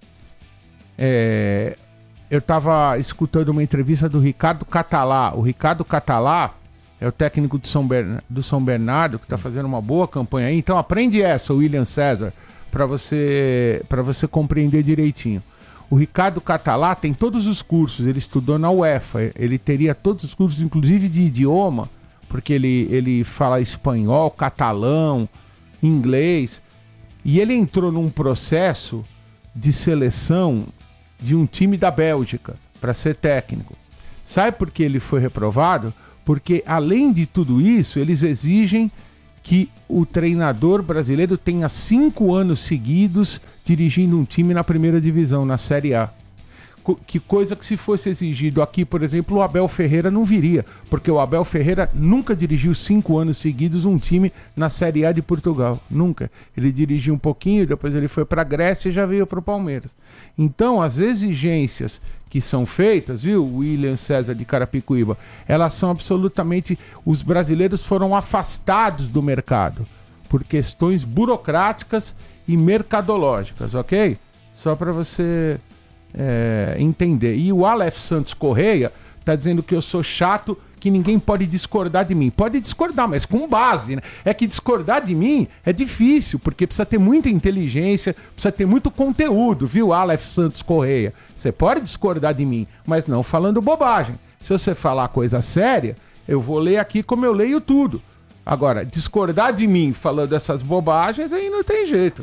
Speaker 5: é, eu estava escutando uma entrevista do Ricardo Catalá. O Ricardo Catalá é o técnico do São, Bern- do São Bernardo, que está fazendo uma boa campanha aí. Então aprende essa, William César, para você, para você compreender direitinho. O Ricardo Catalá tem todos os cursos, ele estudou na UEFA, ele teria todos os cursos, inclusive de idioma, porque ele, ele fala espanhol, catalão, inglês, e ele entrou num processo de seleção de um time da Bélgica para ser técnico. Sabe por que ele foi reprovado? Porque, além de tudo isso, eles exigem que o treinador brasileiro tenha cinco anos seguidos dirigindo um time na primeira divisão, na Série A. Co- Que coisa que se fosse exigido aqui, por exemplo, o Abel Ferreira não viria, porque o Abel Ferreira nunca dirigiu cinco anos seguidos um time na Série A de Portugal, nunca. Ele dirigiu um pouquinho, depois ele foi para a Grécia e já veio para o Palmeiras. Então, as exigências que são feitas, viu, William César de Carapicuíba, elas são absolutamente... Os brasileiros foram afastados do mercado por questões burocráticas e mercadológicas, ok? Só para você é, entender. E o Aleph Santos Correia tá dizendo que eu sou chato, que ninguém pode discordar de mim. Pode discordar, mas com base, né? É que discordar de mim é difícil, porque precisa ter muita inteligência, precisa ter muito conteúdo, viu, Aleph Santos Correia? Você pode discordar de mim, mas não falando bobagem. Se você falar coisa séria, eu vou ler aqui como eu leio tudo. Agora, discordar de mim falando essas bobagens, aí não tem jeito.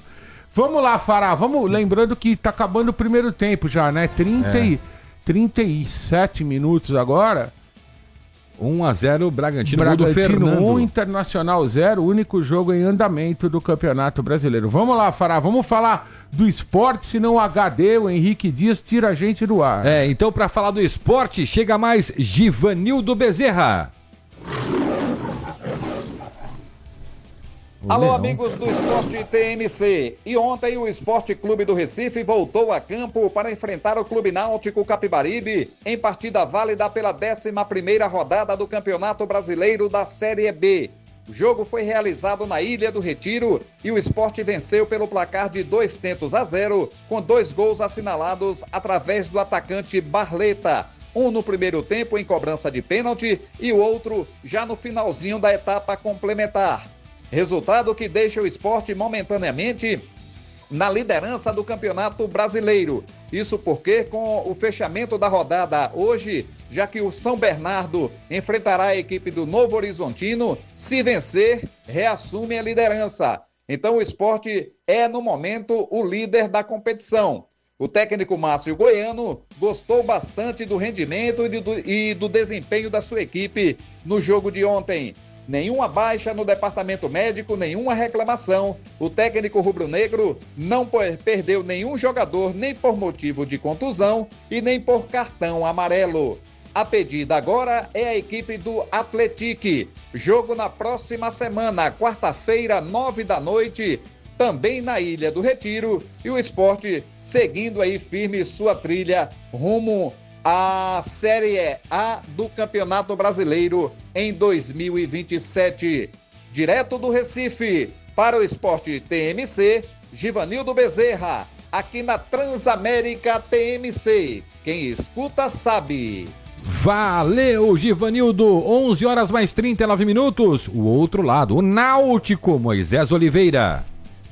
Speaker 5: Vamos lá, Fará. Vamos, lembrando que tá acabando o primeiro tempo já, né? trinta
Speaker 3: É.
Speaker 5: e, trinta e sete minutos agora.
Speaker 3: um a zero, Bragantino, gol do
Speaker 5: Bragantino
Speaker 3: Fernando.
Speaker 5: um, Internacional zero, único jogo em andamento do Campeonato Brasileiro. Vamos lá, Fará, vamos falar do esporte, senão o H D, o Henrique Dias, tira a gente do ar.
Speaker 3: É, então pra falar do esporte, chega mais Givanildo Bezerra.
Speaker 14: Alô, amigos do Esporte T M C. E ontem o Esporte Clube do Recife voltou a campo para enfrentar o Clube Náutico Capibaribe em partida válida pela décima primeira rodada do Campeonato Brasileiro da Série B. O jogo foi realizado na Ilha do Retiro e o Esporte venceu pelo placar de dois tentos a zero, com dois gols assinalados através do atacante Barleta. Um no primeiro tempo em cobrança de pênalti e o outro já no finalzinho da etapa complementar. Resultado que deixa o Esporte momentaneamente na liderança do Campeonato Brasileiro. Isso porque com o fechamento da rodada hoje, já que o São Bernardo enfrentará a equipe do Novo Horizontino, se vencer, reassume a liderança. Então o Esporte é, no momento, o líder da competição. O técnico Márcio Goiano gostou bastante do rendimento e do, e do desempenho da sua equipe no jogo de ontem. Nenhuma baixa no departamento médico, nenhuma reclamação. O técnico rubro-negro não perdeu nenhum jogador, nem por motivo de contusão e nem por cartão amarelo. A pedida agora é a equipe do Atletique. Jogo na próxima semana, quarta-feira, nove da noite, também na Ilha do Retiro. E o Esporte seguindo aí firme sua trilha rumo a Série A do Campeonato Brasileiro em dois mil e vinte e sete. Direto do Recife, para o Esporte T M C, Givanildo Bezerra, aqui na Transamérica T M C. Quem escuta sabe.
Speaker 3: Valeu, Givanildo. onze horas mais trinta e nove minutos. O outro lado, o Náutico, Moisés Oliveira.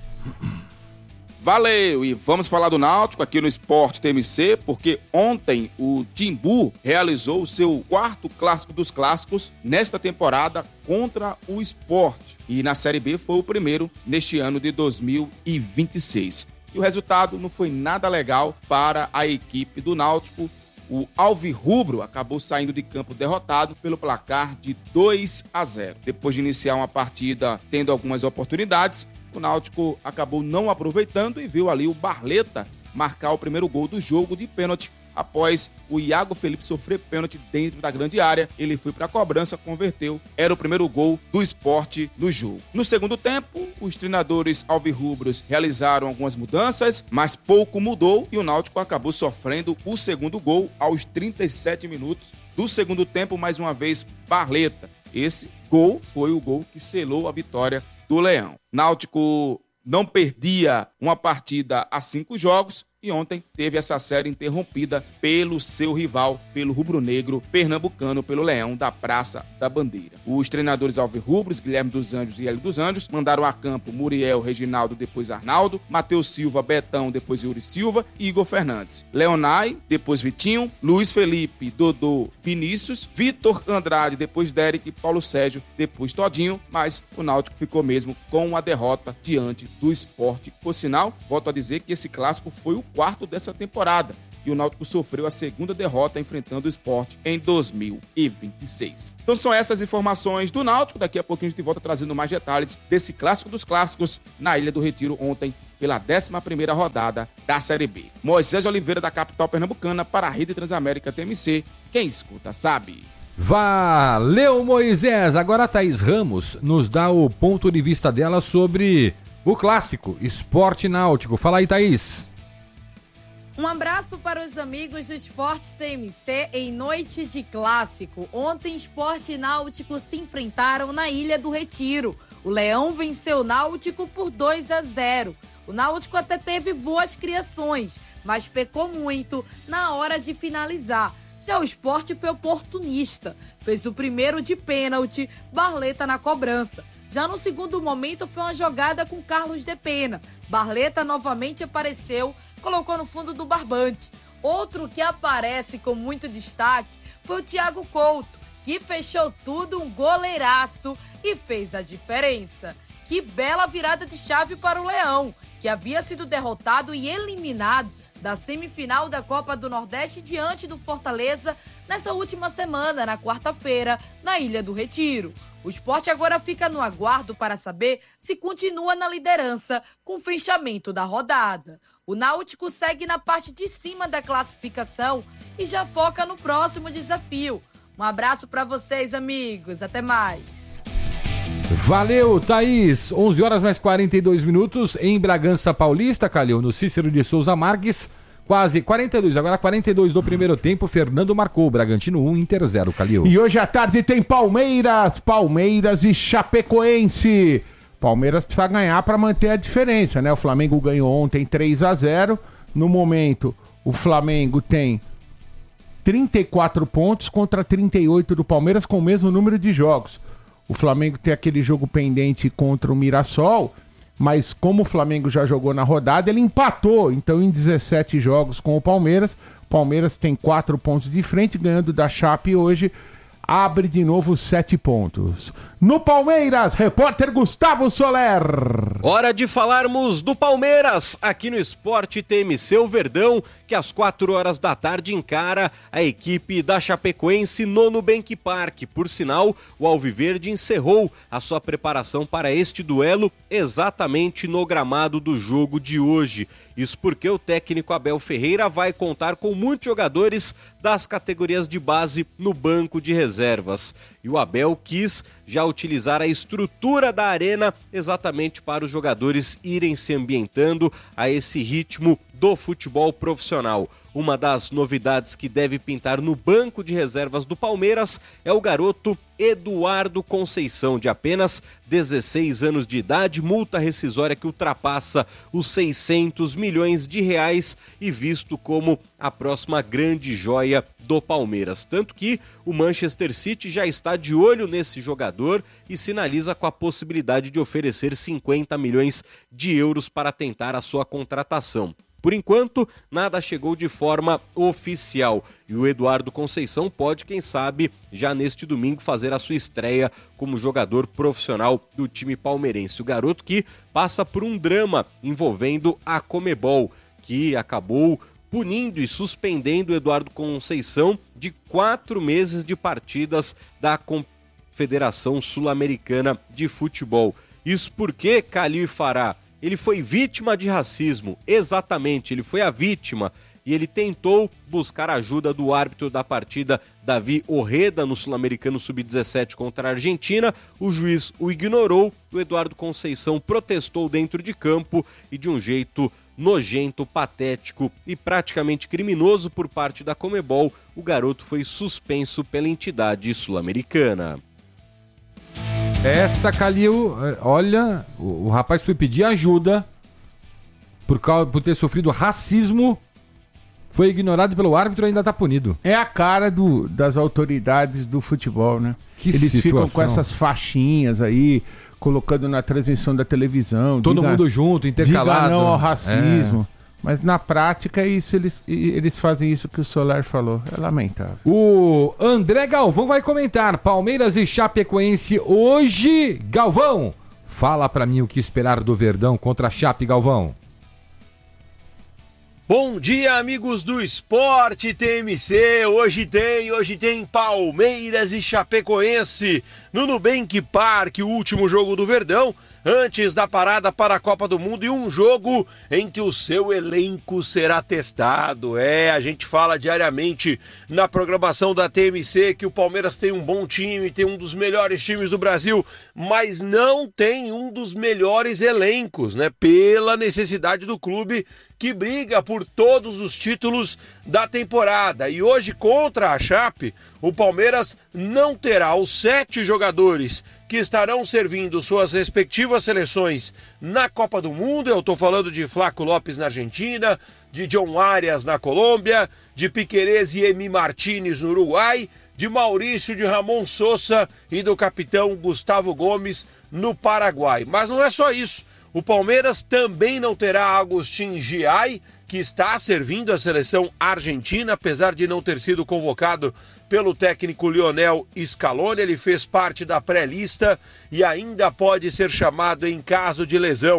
Speaker 15: Valeu, e vamos falar do Náutico aqui no Esporte T M C, porque ontem o Timbu realizou o seu quarto clássico dos clássicos nesta temporada contra o Sport. E na Série B foi o primeiro neste ano de dois mil e vinte e seis. E o resultado não foi nada legal para a equipe do Náutico. O Alvirrubro acabou saindo de campo derrotado pelo placar de dois a zero. Depois de iniciar uma partida tendo algumas oportunidades, o Náutico acabou não aproveitando e viu ali o Barleta marcar o primeiro gol do jogo de pênalti. Após o Iago Felipe sofrer pênalti dentro da grande área, ele foi para a cobrança, converteu. Era o primeiro gol do Sport no jogo. No segundo tempo, os treinadores alvirrubros realizaram algumas mudanças, mas pouco mudou e o Náutico acabou sofrendo o segundo gol aos trinta e sete minutos do segundo tempo, mais uma vez Barleta. Esse gol foi o gol que selou a vitória do Leão. Náutico não perdia uma partida há cinco jogos e ontem teve essa série interrompida pelo seu rival, pelo rubro-negro pernambucano, pelo Leão da Praça da Bandeira. Os treinadores alvirrubros, Guilherme dos Anjos e Hélio dos Anjos, mandaram a campo Muriel, Reginaldo, depois Arnaldo, Matheus Silva, Betão, depois Yuri Silva e Igor Fernandes. Leonai, depois Vitinho, Luiz Felipe, Dodô, Vinícius, Vitor Andrade, depois Derek, Paulo Sérgio, depois Todinho, mas o Náutico ficou mesmo com a derrota diante do Sport. Por sinal, volto a dizer que esse clássico foi o quarto dessa temporada e o Náutico sofreu a segunda derrota enfrentando o Sport em dois mil e vinte e seis. Então são essas informações do Náutico. Daqui a pouquinho a gente volta trazendo mais detalhes desse clássico dos clássicos na Ilha do Retiro ontem pela décima primeira rodada da Série B. Moisés Oliveira, da capital pernambucana, para a Rede Transamérica T M C. Quem escuta sabe.
Speaker 3: Valeu, Moisés. Agora a Thaís Ramos nos dá o ponto de vista dela sobre o clássico Esporte Náutico. Fala aí, Thaís.
Speaker 16: Um abraço para os amigos do Esporte T M C em noite de clássico. Ontem, Esporte e Náutico se enfrentaram na Ilha do Retiro. O Leão venceu o Náutico por dois a zero. O Náutico até teve boas criações, mas pecou muito na hora de finalizar. Já o Sport foi oportunista. Fez o primeiro de pênalti, Barleta na cobrança. Já no segundo momento foi uma jogada com Carlos de Pena. Barleta novamente apareceu, colocou no fundo do barbante. Outro que aparece com muito destaque foi o Thiago Couto, que fechou tudo, um goleiraço e fez a diferença. Que bela virada de chave para o Leão, que havia sido derrotado e eliminado da semifinal da Copa do Nordeste diante do Fortaleza nessa última semana, na quarta-feira, na Ilha do Retiro. O Sport agora fica no aguardo para saber se continua na liderança com o fechamento da rodada. O Náutico segue na parte de cima da classificação e já foca no próximo desafio. Um abraço para vocês, amigos. Até mais.
Speaker 3: Valeu, Thaís. onze horas mais quarenta e dois minutos em Bragança Paulista, Calil, no Cícero de Souza Marques. Quase quarenta e dois, agora quarenta e dois do primeiro tempo. Fernando marcou, Bragantino um, Inter zero, Calil.
Speaker 5: E hoje à tarde tem Palmeiras, Palmeiras e Chapecoense. Palmeiras precisa ganhar para manter a diferença, né? O Flamengo ganhou ontem três a zero. No momento, o Flamengo tem trinta e quatro pontos contra trinta e oito do Palmeiras, com o mesmo número de jogos. O Flamengo tem aquele jogo pendente contra o Mirassol, mas como o Flamengo já jogou na rodada, ele empatou. Então, em dezessete jogos com o Palmeiras, o Palmeiras tem quatro pontos de frente, ganhando da Chape hoje, abre de novo sete pontos. No Palmeiras, repórter Gustavo Soler.
Speaker 17: Hora de falarmos do Palmeiras, aqui no Sport T M C, o Verdão, que às quatro horas da tarde encara a equipe da Chapecoense no Nubank Park. Por sinal, o Alviverde encerrou a sua preparação para este duelo exatamente no gramado do jogo de hoje. Isso porque o técnico Abel Ferreira vai contar com muitos jogadores das categorias de base no banco de reservas. E o Abel quis já utilizar a estrutura da arena exatamente para os jogadores irem se ambientando a esse ritmo do futebol profissional. Uma das novidades que deve pintar no banco de reservas do Palmeiras é o garoto Eduardo Conceição, de apenas dezesseis anos de idade, multa rescisória que ultrapassa os seiscentos milhões de reais e visto como a próxima grande joia do Palmeiras. Tanto que o Manchester City já está de olho nesse jogador e sinaliza com a possibilidade de oferecer cinquenta milhões de euros para tentar a sua contratação. Por enquanto, nada chegou de forma oficial e o Eduardo Conceição pode, quem sabe, já neste domingo fazer a sua estreia como jogador profissional do time palmeirense. O garoto que passa por um drama envolvendo a Conmebol, que acabou punindo e suspendendo o Eduardo Conceição de quatro meses de partidas da Confederação Sul-Americana de Futebol. Isso porque, Calil e Fará, ele foi vítima de racismo, exatamente, ele foi a vítima e ele tentou buscar a ajuda do árbitro da partida, Davi Orreda, no Sul-Americano sub dezessete contra a Argentina. O juiz o ignorou, o Eduardo Conceição protestou dentro de campo e de um jeito nojento, patético e praticamente criminoso por parte da Conmebol, o garoto foi suspenso pela entidade sul-americana.
Speaker 3: Essa, Calil, olha, o, o rapaz foi pedir ajuda por, causa, por ter sofrido racismo, foi ignorado pelo árbitro e ainda tá punido.
Speaker 5: É a cara do, das autoridades do futebol, né?
Speaker 3: Que
Speaker 5: Eles
Speaker 3: situação.
Speaker 5: Ficam com essas faixinhas aí, colocando na transmissão da televisão.
Speaker 3: Todo
Speaker 5: diga,
Speaker 3: mundo junto, intercalado.
Speaker 5: Diga não ao racismo.
Speaker 3: É.
Speaker 5: Mas na prática, isso, eles, eles fazem isso que o Solar falou. É lamentável.
Speaker 3: O André Galvão vai comentar Palmeiras e Chapecoense hoje. Galvão, fala pra mim o que esperar do Verdão contra a Chape, Galvão.
Speaker 18: Bom dia, amigos do Esporte T M C. Hoje tem, hoje tem Palmeiras e Chapecoense no Nubank Park, o último jogo do Verdão antes da parada para a Copa do Mundo e um jogo em que o seu elenco será testado. É, a gente fala diariamente na programação da T M C que o Palmeiras tem um bom time, tem um dos melhores times do Brasil, mas não tem um dos melhores elencos, né? Pela necessidade do clube que briga por todos os títulos da temporada. E hoje, contra a Chape, o Palmeiras não terá os sete jogadores que estarão servindo suas respectivas seleções na Copa do Mundo. Eu estou falando de Flaco Lopes na Argentina, de John Arias na Colômbia, de Piquerez e Emi Martínez no Uruguai, de Maurício, de Ramon Sosa e do capitão Gustavo Gomes no Paraguai. Mas não é só isso. O Palmeiras também não terá Agustín Giai, que está servindo a seleção argentina, apesar de não ter sido convocado pelo técnico Lionel Scaloni. Ele fez parte da pré-lista e ainda pode ser chamado em caso de lesão.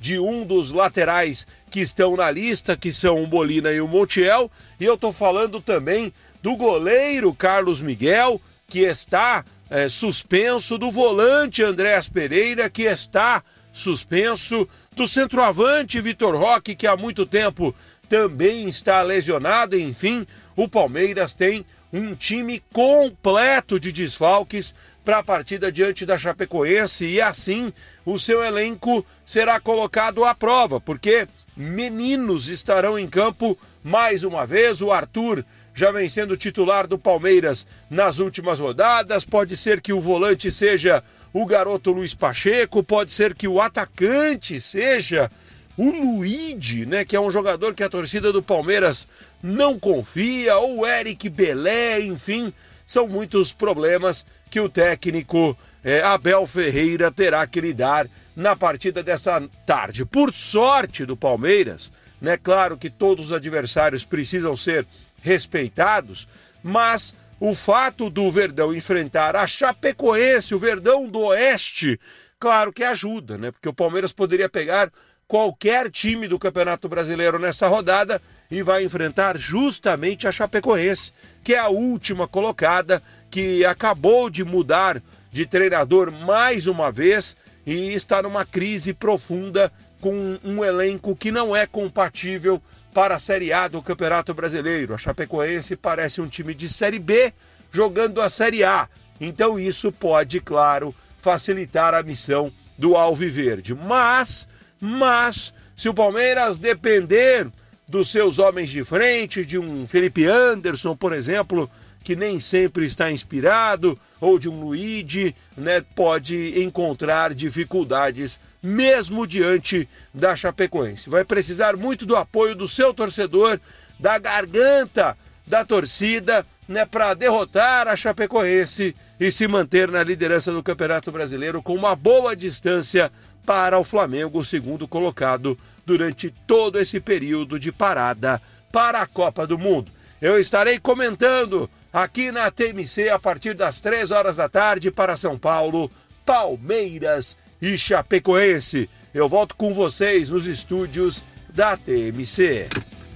Speaker 18: de um dos laterais que estão na lista, que são o Molina e o Montiel, e eu estou falando também do goleiro Carlos Miguel, que está é, suspenso, do volante Andréas Pereira, que está suspenso, do centroavante Vitor Roque, que há muito tempo também está lesionado. Enfim, o Palmeiras tem um time completo de desfalques para a partida diante da Chapecoense, e assim o seu elenco será colocado à prova, porque meninos estarão em campo mais uma vez. O Arthur já vem sendo titular do Palmeiras nas últimas rodadas, pode ser que o volante seja o garoto Luiz Pacheco, pode ser que o atacante seja o Luigi, né, que é um jogador que a torcida do Palmeiras não confia, ou o Eric Belé, enfim, são muitos problemas que o técnico eh, Abel Ferreira terá que lidar na partida dessa tarde. Por sorte do Palmeiras, né, claro que todos os adversários precisam ser respeitados, mas o fato do Verdão enfrentar a Chapecoense, o Verdão do Oeste, claro que ajuda, né, porque o Palmeiras poderia pegar qualquer time do Campeonato Brasileiro nessa rodada e vai enfrentar justamente a Chapecoense, que é a última colocada, que acabou de mudar de treinador mais uma vez e está numa crise profunda com um elenco que não é compatível para a Série A do Campeonato Brasileiro. A Chapecoense parece um time de Série B jogando a Série A, então isso pode, claro, facilitar a missão do Alviverde. Mas, mas, se o Palmeiras depender dos seus homens de frente, de um Felipe Anderson, por exemplo, que nem sempre está inspirado, ou de um Luigi, né, pode encontrar dificuldades mesmo diante da Chapecoense. Vai precisar muito do apoio do seu torcedor, da garganta da torcida, né, para derrotar a Chapecoense e se manter na liderança do Campeonato Brasileiro com uma boa distância para o Flamengo, o segundo colocado durante todo esse período de parada para a Copa do Mundo. Eu estarei comentando aqui na T M C a partir das três horas da tarde para São Paulo, Palmeiras e Chapecoense. Eu volto com vocês nos estúdios da T M C.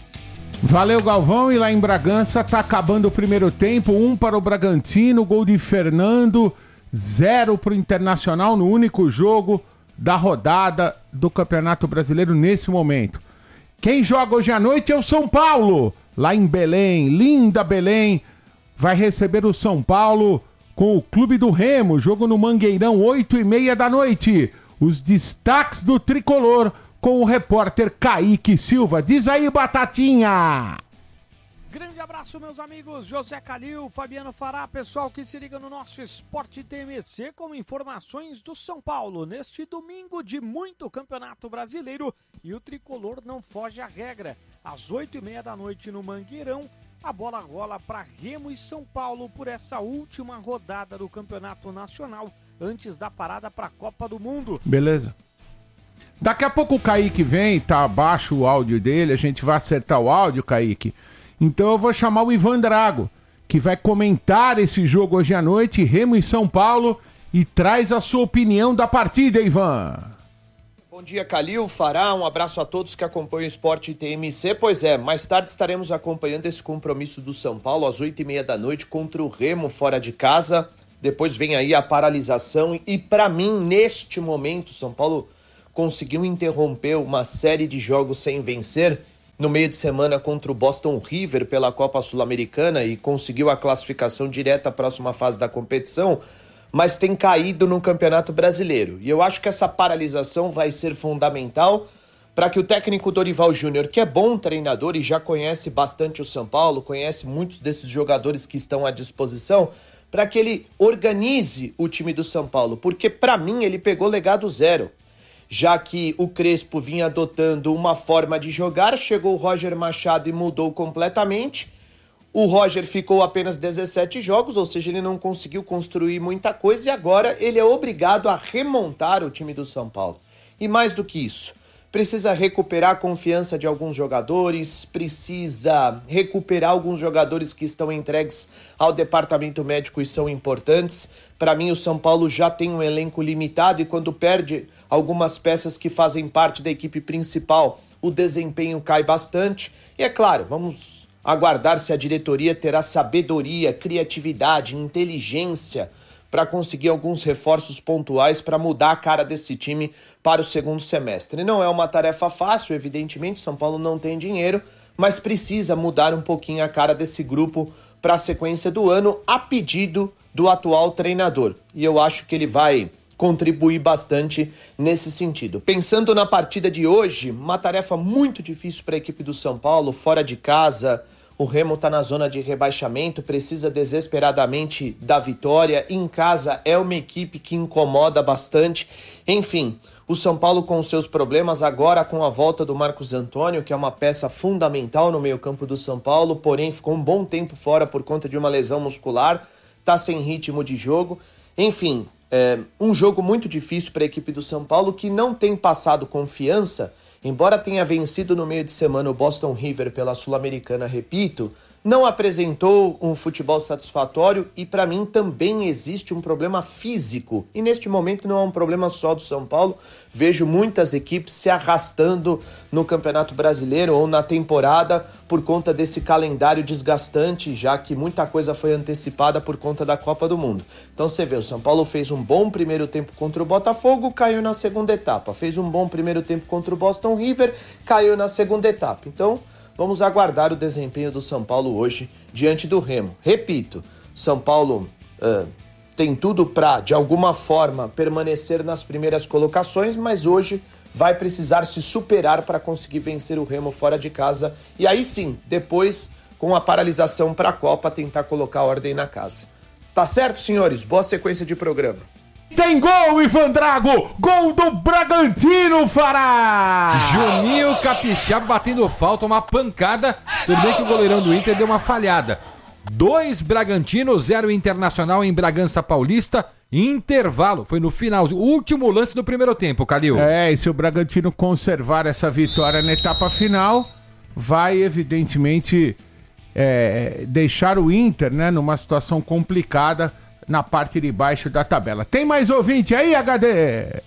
Speaker 5: Valeu, Galvão. E lá em Bragança tá acabando o primeiro tempo. Um para o Bragantino, gol de Fernando, zero para o Internacional no único jogo da rodada do Campeonato Brasileiro nesse momento. Quem joga hoje à noite é o São Paulo, lá em Belém, linda Belém, vai receber o São Paulo com o Clube do Remo, jogo no Mangueirão, oito e meia da noite. Os destaques do Tricolor com o repórter Kaique Silva. Diz aí, Batatinha!
Speaker 19: Grande abraço, meus amigos, José Calil, Fabiano Fará, pessoal que se liga no nosso Esporte T M C com informações do São Paulo neste domingo de muito Campeonato Brasileiro, e o Tricolor não foge à regra. Às oito e meia da noite no Mangueirão, a bola rola para Remo e São Paulo por essa última rodada do Campeonato Nacional antes da parada para a Copa do Mundo.
Speaker 5: Beleza. Daqui a pouco o Kaique vem, tá abaixo o áudio dele, a gente vai acertar o áudio, Kaique. Então eu vou chamar o Ivan Drago, que vai comentar esse jogo hoje à noite, Remo e São Paulo, e traz a sua opinião da partida, Ivan.
Speaker 20: Bom dia, Calil, Fará, um abraço a todos que acompanham o Esporte T M C. Pois é, mais tarde estaremos acompanhando esse compromisso do São Paulo às oito e meia da noite contra o Remo fora de casa. Depois vem aí a paralisação e, para mim, neste momento, São Paulo conseguiu interromper uma série de jogos sem vencer no meio de semana contra o Boston River pela Copa Sul-Americana e conseguiu a classificação direta à próxima fase da competição, mas tem caído no Campeonato Brasileiro. E eu acho que essa paralisação vai ser fundamental para que o técnico Dorival Júnior, que é bom treinador e já conhece bastante o São Paulo, conhece muitos desses jogadores que estão à disposição, para que ele organize o time do São Paulo, porque para mim ele pegou legado zero. Já que o Crespo vinha adotando uma forma de jogar, chegou o Roger Machado e mudou completamente. O Roger ficou apenas dezessete jogos, ou seja, ele não conseguiu construir muita coisa e agora ele é obrigado a remontar o time do São Paulo. E mais do que isso, precisa recuperar a confiança de alguns jogadores, precisa recuperar alguns jogadores que estão entregues ao departamento médico e são importantes. Para mim, o São Paulo já tem um elenco limitado e quando perde algumas peças que fazem parte da equipe principal, o desempenho cai bastante. E é claro, vamos aguardar se a diretoria terá sabedoria, criatividade, inteligência para conseguir alguns reforços pontuais para mudar a cara desse time para o segundo semestre. Não é uma tarefa fácil, evidentemente, São Paulo não tem dinheiro, mas precisa mudar um pouquinho a cara desse grupo para a sequência do ano, a pedido do atual treinador. E eu acho que ele vai contribuir bastante nesse sentido. Pensando na partida de hoje, uma tarefa muito difícil para a equipe do São Paulo, fora de casa. O Remo está na zona de rebaixamento, precisa desesperadamente da vitória. Em casa é uma equipe que incomoda bastante. Enfim, o São Paulo com seus problemas, agora com a volta do Marcos Antônio, que é uma peça fundamental no meio-campo do São Paulo, porém ficou um bom tempo fora por conta de uma lesão muscular, está sem ritmo de jogo. Enfim, é um jogo muito difícil para a equipe do São Paulo, que não tem passado confiança. Embora tenha vencido no meio de semana o Boston River pela Sul-Americana, repito, não apresentou um futebol satisfatório e para mim também existe um problema físico. E neste momento não é um problema só do São Paulo, vejo muitas equipes se arrastando no Campeonato Brasileiro ou na temporada por conta desse calendário desgastante, já que muita coisa foi antecipada por conta da Copa do Mundo. Então você vê, o São Paulo fez um bom primeiro tempo contra o Botafogo, caiu na segunda etapa. Fez um bom primeiro tempo contra o Boston River, caiu na segunda etapa. Então vamos aguardar o desempenho do São Paulo hoje diante do Remo. Repito, São Paulo uh, tem tudo para, de alguma forma, permanecer nas primeiras colocações, mas hoje vai precisar se superar para conseguir vencer o Remo fora de casa. E aí sim, depois, com a paralisação para a Copa, tentar colocar ordem na casa. Tá certo, senhores? Boa sequência de programa.
Speaker 5: Tem gol, Ivan Drago! Gol do Bragantino, Fará!
Speaker 3: Juninho Capixaba batendo falta, uma pancada. Tudo bem que o goleirão do Inter deu uma falhada. Dois Bragantino, zero Internacional em Bragança Paulista. Intervalo, foi no final, o último lance do primeiro tempo, Calil.
Speaker 5: É, e se o Bragantino conservar essa vitória na etapa final, vai evidentemente é, deixar o Inter, né, numa situação complicada na parte de baixo da tabela. Tem mais ouvinte aí, H D?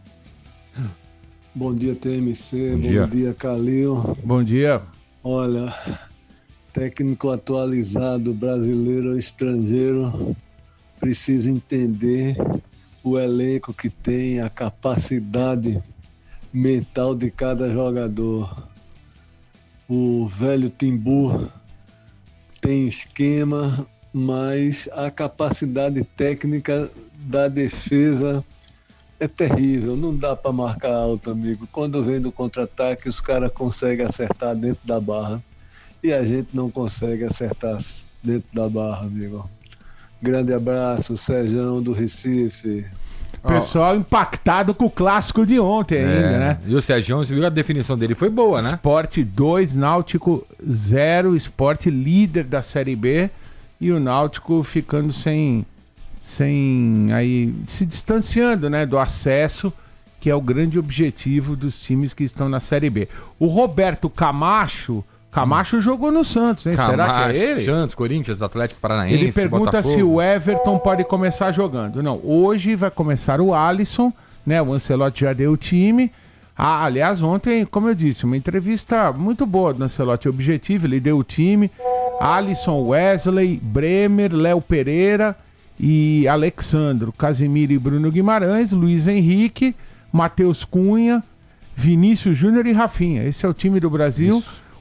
Speaker 21: Bom dia, T M C.
Speaker 5: Bom
Speaker 21: Bom
Speaker 5: dia,
Speaker 21: dia Calil.
Speaker 5: Bom dia.
Speaker 21: Olha, técnico atualizado, brasileiro ou estrangeiro, precisa entender o elenco que tem, a capacidade mental de cada jogador. O velho Timbu tem esquema, mas a capacidade técnica da defesa é terrível. Não dá para marcar alto, amigo. Quando vem do contra-ataque, os caras conseguem acertar dentro da barra e a gente não consegue acertar dentro da barra, amigo. Grande abraço, Sérgio do Recife.
Speaker 5: Pessoal impactado com o clássico de ontem ainda,
Speaker 3: É,
Speaker 5: né?
Speaker 3: E o Sérgio, você viu a definição dele, foi boa, né?
Speaker 5: Sport dois, Náutico zero, Sport líder da Série B e o Náutico ficando sem, sem aí, se distanciando, né, do acesso, que é o grande objetivo dos times que estão na Série B. O Roberto Camacho, Camacho hum. jogou no Santos, hein?
Speaker 3: Camacho,
Speaker 5: Será que é ele?
Speaker 3: Santos, Corinthians, Atlético Paranaense,
Speaker 5: Ele pergunta
Speaker 3: Botafogo.
Speaker 5: se o Everton pode começar jogando. Não, hoje vai começar o Alisson, né? O Ancelotti já deu o time. Ah, aliás, ontem, como eu disse, uma entrevista muito boa do Ancelotti, objetivo, ele deu o time. Alisson, Wesley, Bremer, Léo Pereira e Alexandro, Casemiro e Bruno Guimarães, Luiz Henrique, Matheus Cunha, Vinícius Júnior e Rafinha. Esse é o time do Brasil. Isso.